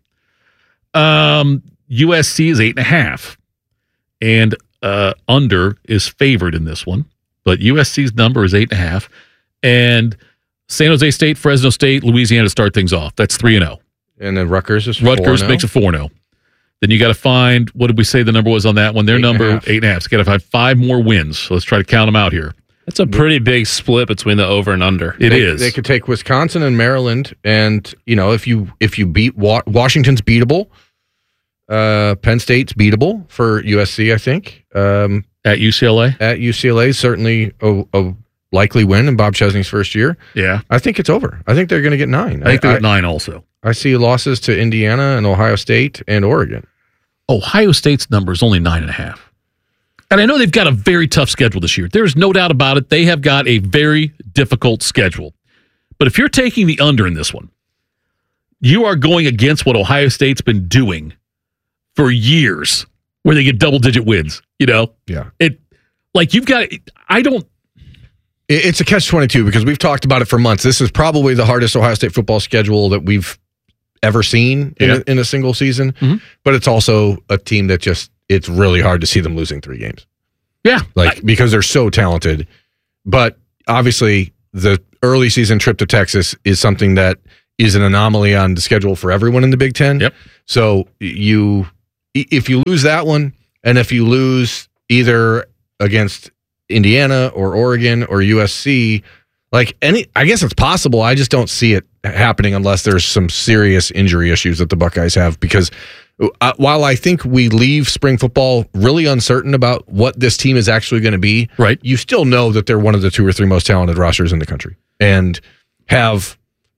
Um, U S C is eight and a half, and uh, under is favored in this one. But U S C's number is eight and a half, and San Jose State, Fresno State, Louisiana to start things off. That's three and zero. And then Rutgers is Rutgers four and oh. makes it four and zero. Then you got to find, what did we say the number was on that one? Their Eight and a number half. eight and a half. So you got to find five more wins. So let's try to count them out here. That's a pretty big split between the over and under. It they, is. They could take Wisconsin and Maryland, and you know if you if you beat Wa- Washington's beatable, uh, Penn State's beatable for U S C. I think um, at U C L A. At U C L A, certainly a, a likely win in Bob Chesney's first year. Yeah, I think it's over. I think they're going to get nine. I think they're at nine also. I see losses to Indiana and Ohio State and Oregon. Ohio State's number is only nine and a half. And I know they've got a very tough schedule this year. There's no doubt about it. They have got a very difficult schedule. But if you're taking the under in this one, you are going against what Ohio State's been doing for years, where they get double-digit wins. You know, yeah. It like you've got. I don't. It's a catch twenty-two because we've talked about it for months. This is probably the hardest Ohio State football schedule that we've ever seen in, Yeah. a, in a single season. Mhm. But it's also a team that just it's really hard to see them losing three games. Yeah, like because they're so talented. But obviously, the early season trip to Texas is something that is an anomaly on the schedule for everyone in the Big Ten. Yep. So you, if you lose that one, and if you lose either against Indiana or Oregon or U S C, like any, I guess it's possible. I just don't see it happening unless there's some serious injury issues that the Buckeyes have. Because uh, while I think we leave spring football really uncertain about what this team is actually going to be, right? You still know that they're one of the two or three most talented rosters in the country and have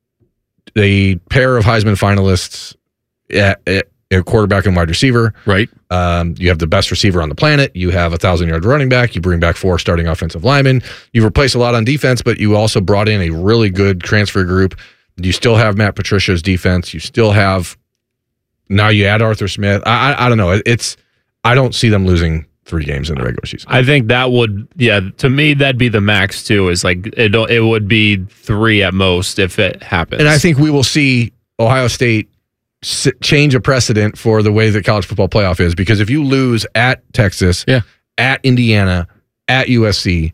a pair of Heisman finalists at, at a quarterback and wide receiver. Right. Um, you have the best receiver on the planet. You have a thousand-yard running back. You bring back four starting offensive linemen. You replace a lot on defense, but you also brought in a really good transfer group. You still have Matt Patricia's defense. You still have now you add Arthur Smith. I, I I don't know. It's I don't see them losing three games in the regular season. I think that would, yeah, to me, that'd be the max, too, is like, it, don't- it would be three at most if it happens. And I think we will see Ohio State s- change a precedent for the way that college football playoff is, because if you lose at Texas, yeah. at Indiana, at U S C,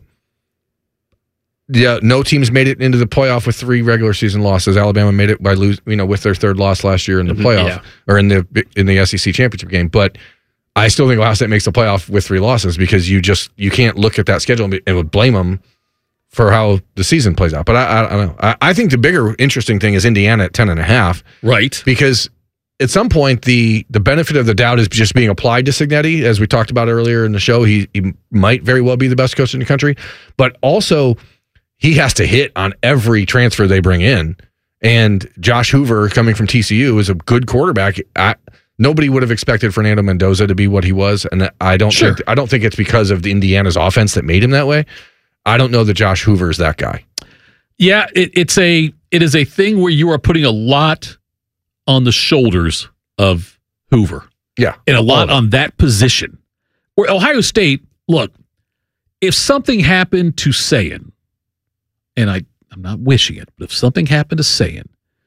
yeah, no team's made it into the playoff with three regular season losses. Alabama made it by lose, you know, with their third loss last year in the Mhm, playoff yeah. or in the in the S E C championship game. But I still think Ohio State makes the playoff with three losses because you just you can't look at that schedule and, be, and would blame them for how the season plays out. But I, I, I don't know. I, I think the bigger interesting thing is Indiana at ten and a half, right? Because at some point the the benefit of the doubt is just being applied to Cignetti, as we talked about earlier in the show. He he might very well be the best coach in the country, but also he has to hit on every transfer they bring in. And Josh Hoover, coming from T C U, is a good quarterback. I, nobody would have expected Fernando Mendoza to be what he was, and I don't Sure. think I don't think it's because of the Indiana's offense that made him that way. I don't know that Josh Hoover is that guy. Yeah, it, it's a it is a thing where you are putting a lot on the shoulders of Hoover. Yeah, and a lot on that position. Where Ohio State, look, if something happened to Sayin, and I, I'm not wishing it, but if something happened to Sayin,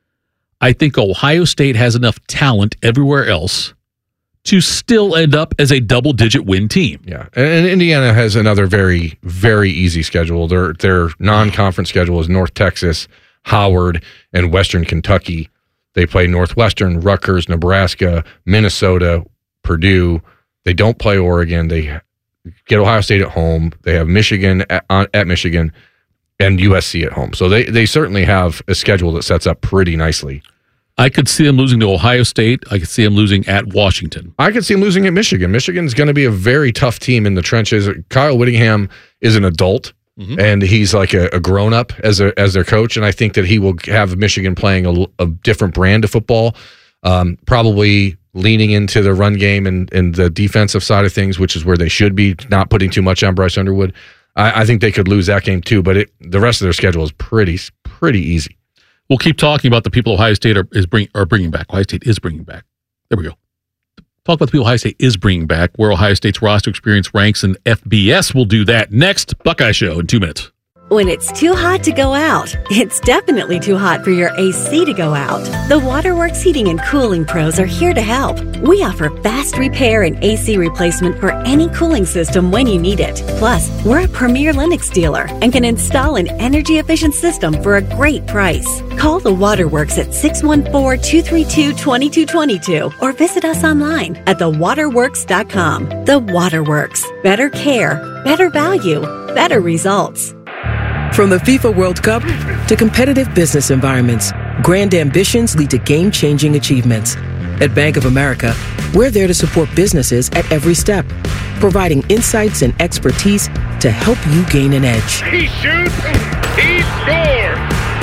I think Ohio State has enough talent everywhere else to still end up as a double-digit win team. Yeah, and, and Indiana has another very, very easy schedule. Their their non-conference schedule is North Texas, Howard, and Western Kentucky. They play Northwestern, Rutgers, Nebraska, Minnesota, Purdue. They don't play Oregon. They get Ohio State at home. They have Michigan at, on, at Michigan and U S C at home. So they, they certainly have a schedule that sets up pretty nicely. I could see them losing to Ohio State. I could see them losing at Washington. I could see them losing at Michigan. Michigan's going to be a very tough team in the trenches. Kyle Whittingham is an adult, Mhm. and he's like a, a grown-up as a, as their coach, and I think that he will have Michigan playing a, a different brand of football, um, probably leaning into the run game and, and the defensive side of things, which is where they should be, not putting too much on Bryce Underwood. I, I think they could lose that game too, but it, the rest of their schedule is pretty pretty easy. We'll keep talking about the people Ohio State are, is bring, are bringing back. Ohio State is bringing back. There we go. Talk about the people Ohio State is bringing back, where Ohio State's roster experience ranks in F B S. We'll do that next. Buckeye Show in two minutes. When it's too hot to go out, it's definitely too hot for your A C to go out. The Waterworks Heating and Cooling Pros are here to help. We offer fast repair and A C replacement for any cooling system when you need it. Plus, we're a premier Lennox dealer and can install an energy-efficient system for a great price. Call the Waterworks at six one four, two three two, two two two two or visit us online at the waterworks dot com. The Waterworks. Better care, better value, better results. From the FIFA World Cup to competitive business environments, grand ambitions lead to game-changing achievements. At Bank of America, we're there to support businesses at every step, providing insights and expertise to help you gain an edge. He shoots, he scores!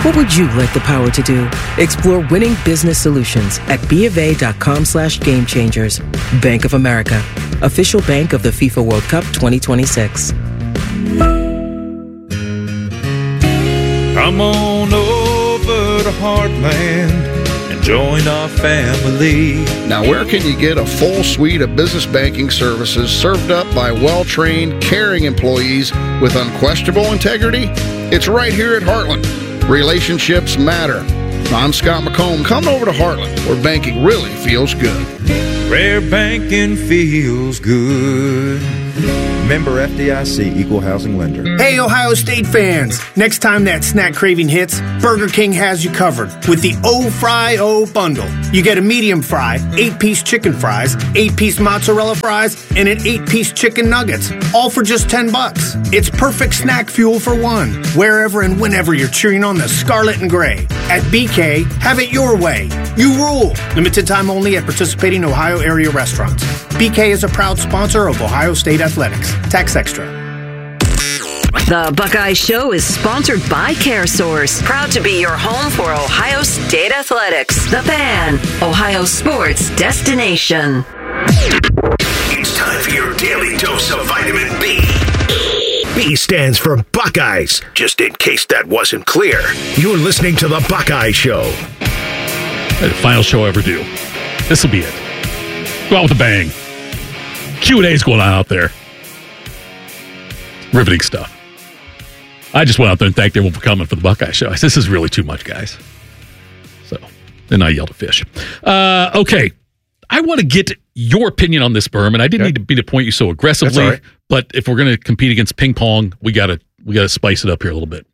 What would you like the power to do? Explore winning business solutions at bofa.com slash game changers. Bank of America, official bank of the FIFA World Cup twenty twenty-six. Come on over to Heartland and join our family. Now, where can you get a full suite of business banking services served up by well-trained, caring employees with unquestionable integrity? It's right here at Heartland. Relationships matter. I'm Scott McComb. Come over to Heartland, where banking really feels good. Where banking feels good. Member F D I C, Equal Housing Lender. Hey, Ohio State fans! Next time that snack craving hits, Burger King has you covered with the O-Fry-O bundle. You get a medium fry, eight-piece chicken fries, eight-piece mozzarella fries, and an eight-piece chicken nuggets, all for just ten bucks. It's perfect snack fuel for one, wherever and whenever you're cheering on the Scarlet and Gray. At B K, have it your way. You rule. Limited time only at participating Ohio area restaurants. B K is a proud sponsor of Ohio State Athletics. Tax extra. The Buckeye Show is sponsored by CareSource, proud to be your home for Ohio State Athletics. The Fan, Ohio sports destination. It's time for your daily dose of vitamin B. B stands for Buckeyes, just in case that wasn't clear. You're listening to The Buckeye Show. The final show I ever do. This will be it. Go out with a bang. Q and A's going on out there. Riveting stuff. I just went out there and thanked everyone for coming for the Buckeye Show. I said, this is really too much, guys. So, then I yelled at Fish. Uh, okay. I want to get your opinion on this, Berm, and I didn't okay. need to be to point you so aggressively, right. But if we're going to compete against ping pong, we got to we got to spice it up here a little bit.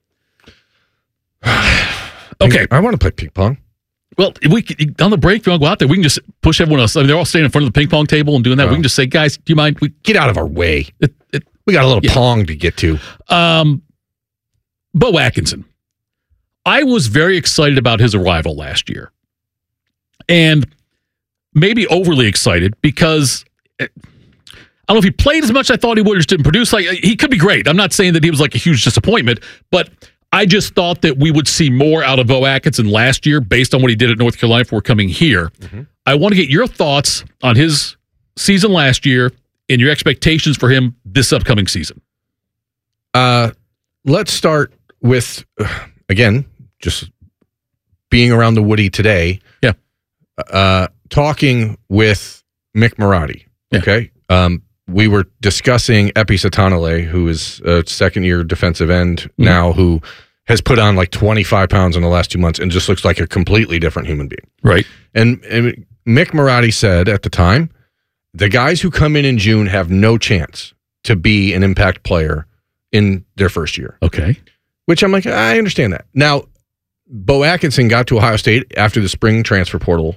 Okay. I want to play ping pong. Well, if we on the break, if you want to go out there, we can just push everyone else. I mean, they're all standing in front of the ping pong table and doing that. Oh. We can just say, guys, do you mind? We get out of our way. It, it, we got a little yeah. pong to get to. Um, Bo Atkinson. I was very excited about his arrival last year. And maybe overly excited because I don't know if he played as much as I thought he would or just didn't produce. Like, he could be great. I'm not saying that he was like a huge disappointment, but I just thought that we would see more out of Bo Atkinson last year based on what he did at North Carolina before coming here. Mm-hmm. I want to get your thoughts on his season last year and your expectations for him this upcoming season. Uh, let's start with, again, just being around the Woody today. Yeah. Uh, talking with Mick Marotti. Yeah. Okay. Um, we were discussing Epi Satanale, who is a second-year defensive end mm-hmm. now, who has put on like twenty-five pounds in the last two months and just looks like a completely different human being. Right. And, and Mick Marotti said at the time, the guys who come in in June have no chance to be an impact player in their first year. Okay. Which I'm like, I understand that. Now, Bo Atkinson got to Ohio State after the spring transfer portal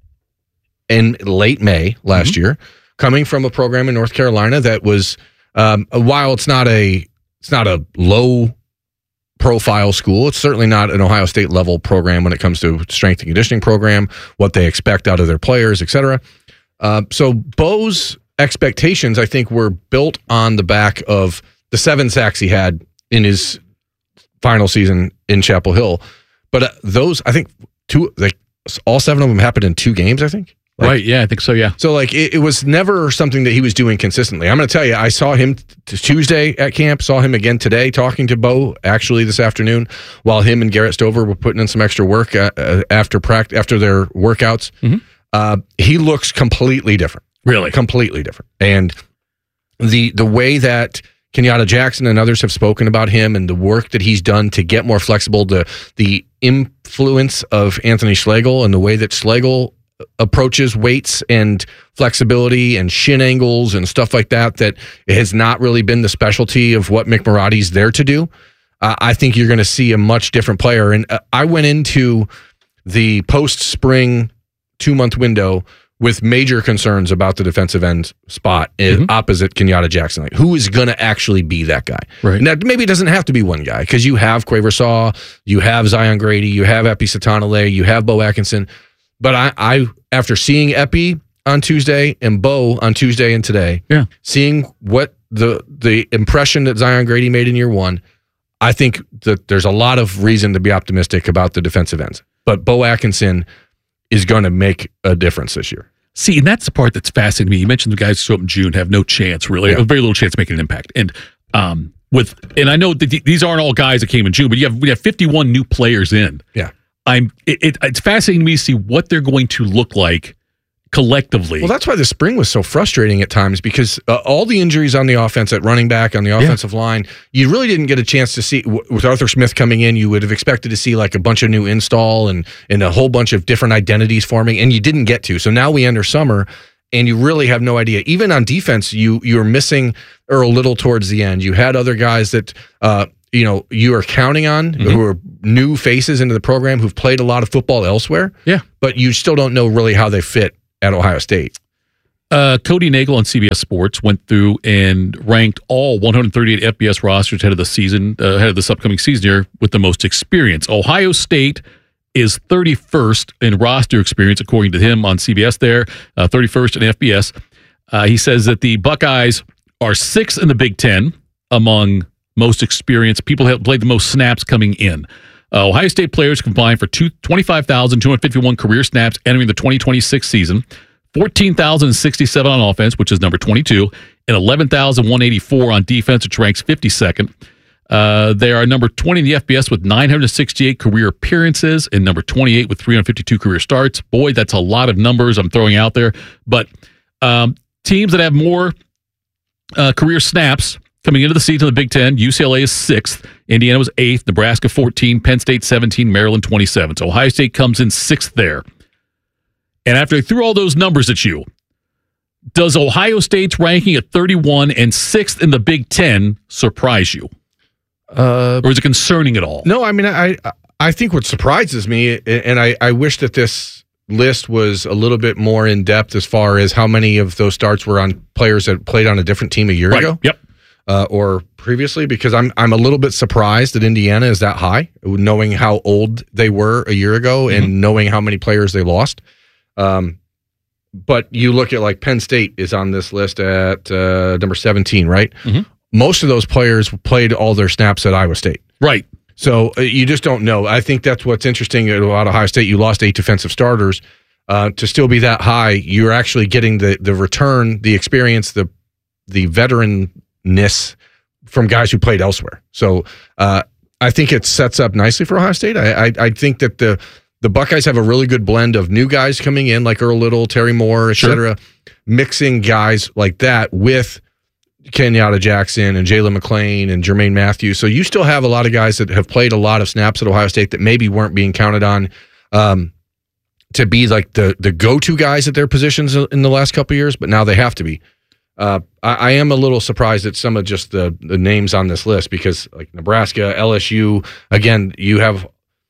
in late May last mm-hmm. year, coming from a program in North Carolina that was, um, while it's not a it's not a low profile school, it's certainly not an Ohio State level program when it comes to strength and conditioning program, what they expect out of their players, et cetera. Uh, so Bo's expectations, I think, were built on the back of the seven sacks he had in his final season in Chapel Hill. But uh, those, I think, two, like all seven of them happened in two games, I think. Like, right, yeah, I think so, yeah. So, like, it, it was never something that he was doing consistently. I'm going to tell you, I saw him t- Tuesday at camp, saw him again today talking to Bo, actually, this afternoon, while him and Garrett Stover were putting in some extra work uh, uh, after pract- after their workouts. Mm-hmm. Uh, he looks completely different. Really? Completely different. And the the way that Kenyatta Jackson and others have spoken about him and the work that he's done to get more flexible, the, the influence of Anthony Schlegel and the way that Schlegel approaches weights and flexibility and shin angles and stuff like that, that has not really been the specialty of what Mick Marotti's there to do. Uh, I think you're going to see a much different player. And uh, I went into the post-spring two-month window with major concerns about the defensive end spot mm-hmm. opposite Kenyatta Jackson. Like, who is going to actually be that guy? Right. Now, maybe it doesn't have to be one guy because you have Quaver Saw, you have Zion Grady, you have Epi Satanale, you have Bo Atkinson. But I, I, after seeing Epi on Tuesday and Bo on Tuesday and today, yeah. seeing what the the impression that Zion Grady made in year one, I think that there's a lot of reason to be optimistic about the defensive ends. But Bo Atkinson is going to make a difference this year. See, and that's the part that's fascinating to me. You mentioned the guys who show up in June have no chance, really, Yeah. very little chance of making an impact. And um, with, and I know that th- these aren't all guys that came in June, but you have we have fifty-one new players in. Yeah, I'm. It, it, it's fascinating to me to see what they're going to look like collectively. Well, that's why the spring was so frustrating at times because uh, all the injuries on the offense at running back, on the offensive line, you really didn't get a chance to see. W- with Arthur Smith coming in, you would have expected to see like a bunch of new install and, and a whole bunch of different identities forming, and you didn't get to. So now we enter summer, and you really have no idea. Even on defense, you you were missing Earl Little towards the end. You had other guys that uh, you know you are counting on mm-hmm. who are new faces into the program who've played a lot of football elsewhere. Yeah, but you still don't know really how they fit at Ohio State. Uh, Cody Nagel on C B S Sports went through and ranked all one hundred thirty-eight F B S rosters ahead of the season, uh, ahead of this upcoming season year with the most experience. Ohio State is thirty-first in roster experience, according to him on C B S there, uh, thirty-first in F B S. Uh, he says that the Buckeyes are sixth in the Big Ten among most experienced people have played the most snaps coming in. Uh, Ohio State players combined for two, twenty-five thousand two hundred fifty-one career snaps entering the twenty twenty-six season, fourteen thousand sixty-seven on offense, which is number twenty-two, and eleven thousand one hundred eighty-four on defense, which ranks fifty-second. Uh, they are number twenty in the F B S with nine hundred sixty-eight career appearances and number twenty-eight with three hundred fifty-two career starts. Boy, that's a lot of numbers I'm throwing out there. But um, teams that have more uh, career snaps coming into the season of the Big Ten, U C L A is sixth, Indiana was eighth, Nebraska fourteen, Penn State seventeen, Maryland twenty-seven. So Ohio State comes in sixth there. And after I threw all those numbers at you, does Ohio State's ranking at thirty-one and sixth in the Big Ten surprise you? Uh, or is it concerning at all? No, I mean, I I think what surprises me, and I, I wish that this list was a little bit more in depth as far as how many of those starts were on players that played on a different team a year Right. ago. Yep. Uh, or previously, because I'm I'm a little bit surprised that Indiana is that high, knowing how old they were a year ago and Mm-hmm. knowing how many players they lost. Um, but you look at like Penn State is on this list at uh, number seventeen, right? Mhm. Most of those players played all their snaps at Iowa State. Right. So uh, you just don't know. I think that's what's interesting about Ohio State. You lost eight defensive starters. Uh, to still be that high, you're actually getting the the return, the experience, the the veteranness from guys who played elsewhere. So uh, I think it sets up nicely for Ohio State. I, I I think that the the Buckeyes have a really good blend of new guys coming in, like Earl Little, Terry Moore, et cetera, mixing guys like that with Kenyatta Jackson and Jalen McClain and Jermaine Matthews. So you still have a lot of guys that have played a lot of snaps at Ohio State that maybe weren't being counted on um, to be like the the go-to guys at their positions in the last couple of years, but now they have to be. Uh, I, I am a little surprised at some of just the, the names on this list because like Nebraska, L S U, again, you have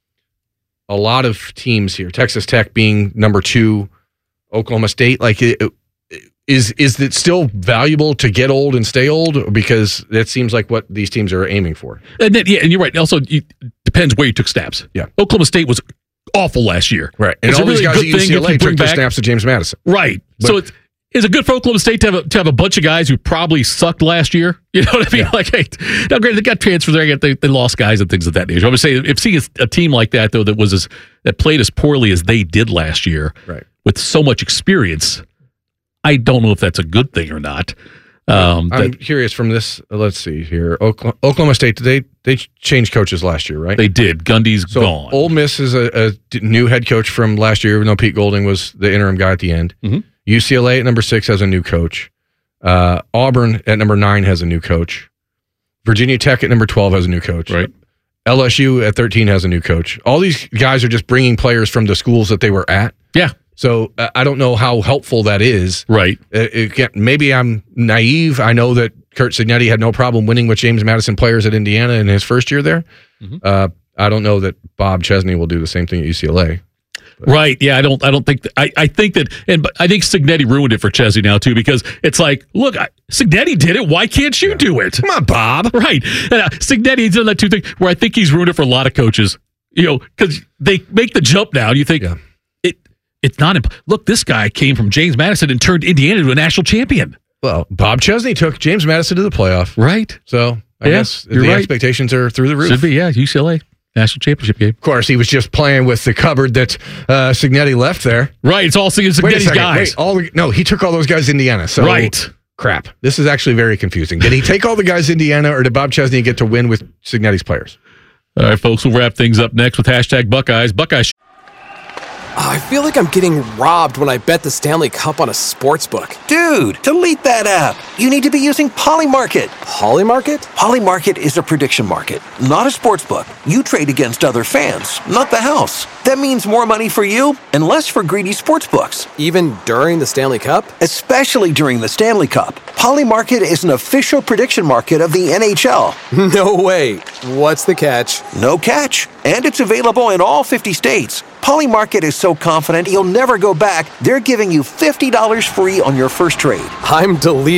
a lot of teams here. Texas Tech being number two, Oklahoma State, like it, it, Is is it still valuable to get old and stay old? Because that seems like what these teams are aiming for. And then, yeah, and you're right. Also, it depends where you took snaps. Yeah. Oklahoma State was awful last year. Right. And It's all a really these guys good at U thing C L if A you took bring their back- snaps to James Madison. Right. But- so it's is it good for Oklahoma State to have a, to have a bunch of guys who probably sucked last year? You know what I mean? Like, hey, now granted, they got transfers there, they, they lost guys and things of that nature. I would say if seeing a team like that though that was as that played as poorly as they did last year, right, with so much experience, I don't know if that's a good thing or not. Um, I'm that, curious from this. Let's see here. Oklahoma, Oklahoma State, did they they changed coaches last year, right? They did. Gundy's so gone. Ole Miss is a, a d- new head coach from last year, even though Pete Golding was the interim guy at the end. Mm-hmm. U C L A at number six has a new coach. Uh, Auburn at number nine has a new coach. Virginia Tech at number twelve has a new coach. Right. L S U at thirteen has a new coach. All these guys are just bringing players from the schools that they were at. Yeah. So uh, I don't know how helpful that is. Right. Uh, it can, maybe I'm naive. I know that Kurt Signetti had no problem winning with James Madison players at Indiana in his first year there. Mm-hmm. Uh, I don't know that Bob Chesney will do the same thing at U C L A. Right. Yeah, I don't I don't think that, I, I think that and but I think Signetti ruined it for Chesney now too, because it's like, look, I, Signetti did it. Why can't you yeah. do it? Come on, Bob. Right. And, uh, Signetti's done that too thing where I think he's ruined it for a lot of coaches. You know, because they make the jump now and you think yeah. it it's not imp- look, this guy came from James Madison and turned Indiana into a national champion. Well, Bob Chesney took James Madison to the playoff. Right. So I Yeah, guess you're the right. expectations are through the roof. Should be, yeah. U C L A national championship game. Of course, he was just playing with the cupboard that uh, Cignetti left there. Right, it's all Cignetti's Wait a second, guys. Wait, all the, no, he took all those guys to Indiana. So Right. crap. This is actually very confusing. Did he take all the guys to Indiana, or did Bob Chesney get to win with Cignetti's players? All right, folks, we'll wrap things up next with hashtag Buckeyes. Buckeyes. I feel like I'm getting robbed when I bet the Stanley Cup on a sportsbook. Dude, delete that app. You need to be using Polymarket. Polymarket? Polymarket is a prediction market, not a sportsbook. You trade against other fans, not the house. That means more money for you and less for greedy sportsbooks. Even during the Stanley Cup? Especially during the Stanley Cup. Polymarket is an official prediction market of the N H L. No way. What's the catch? No catch. And it's available in all fifty states. Polymarket is so confident you'll never go back, they're giving you fifty dollars free on your first trade. I'm deleting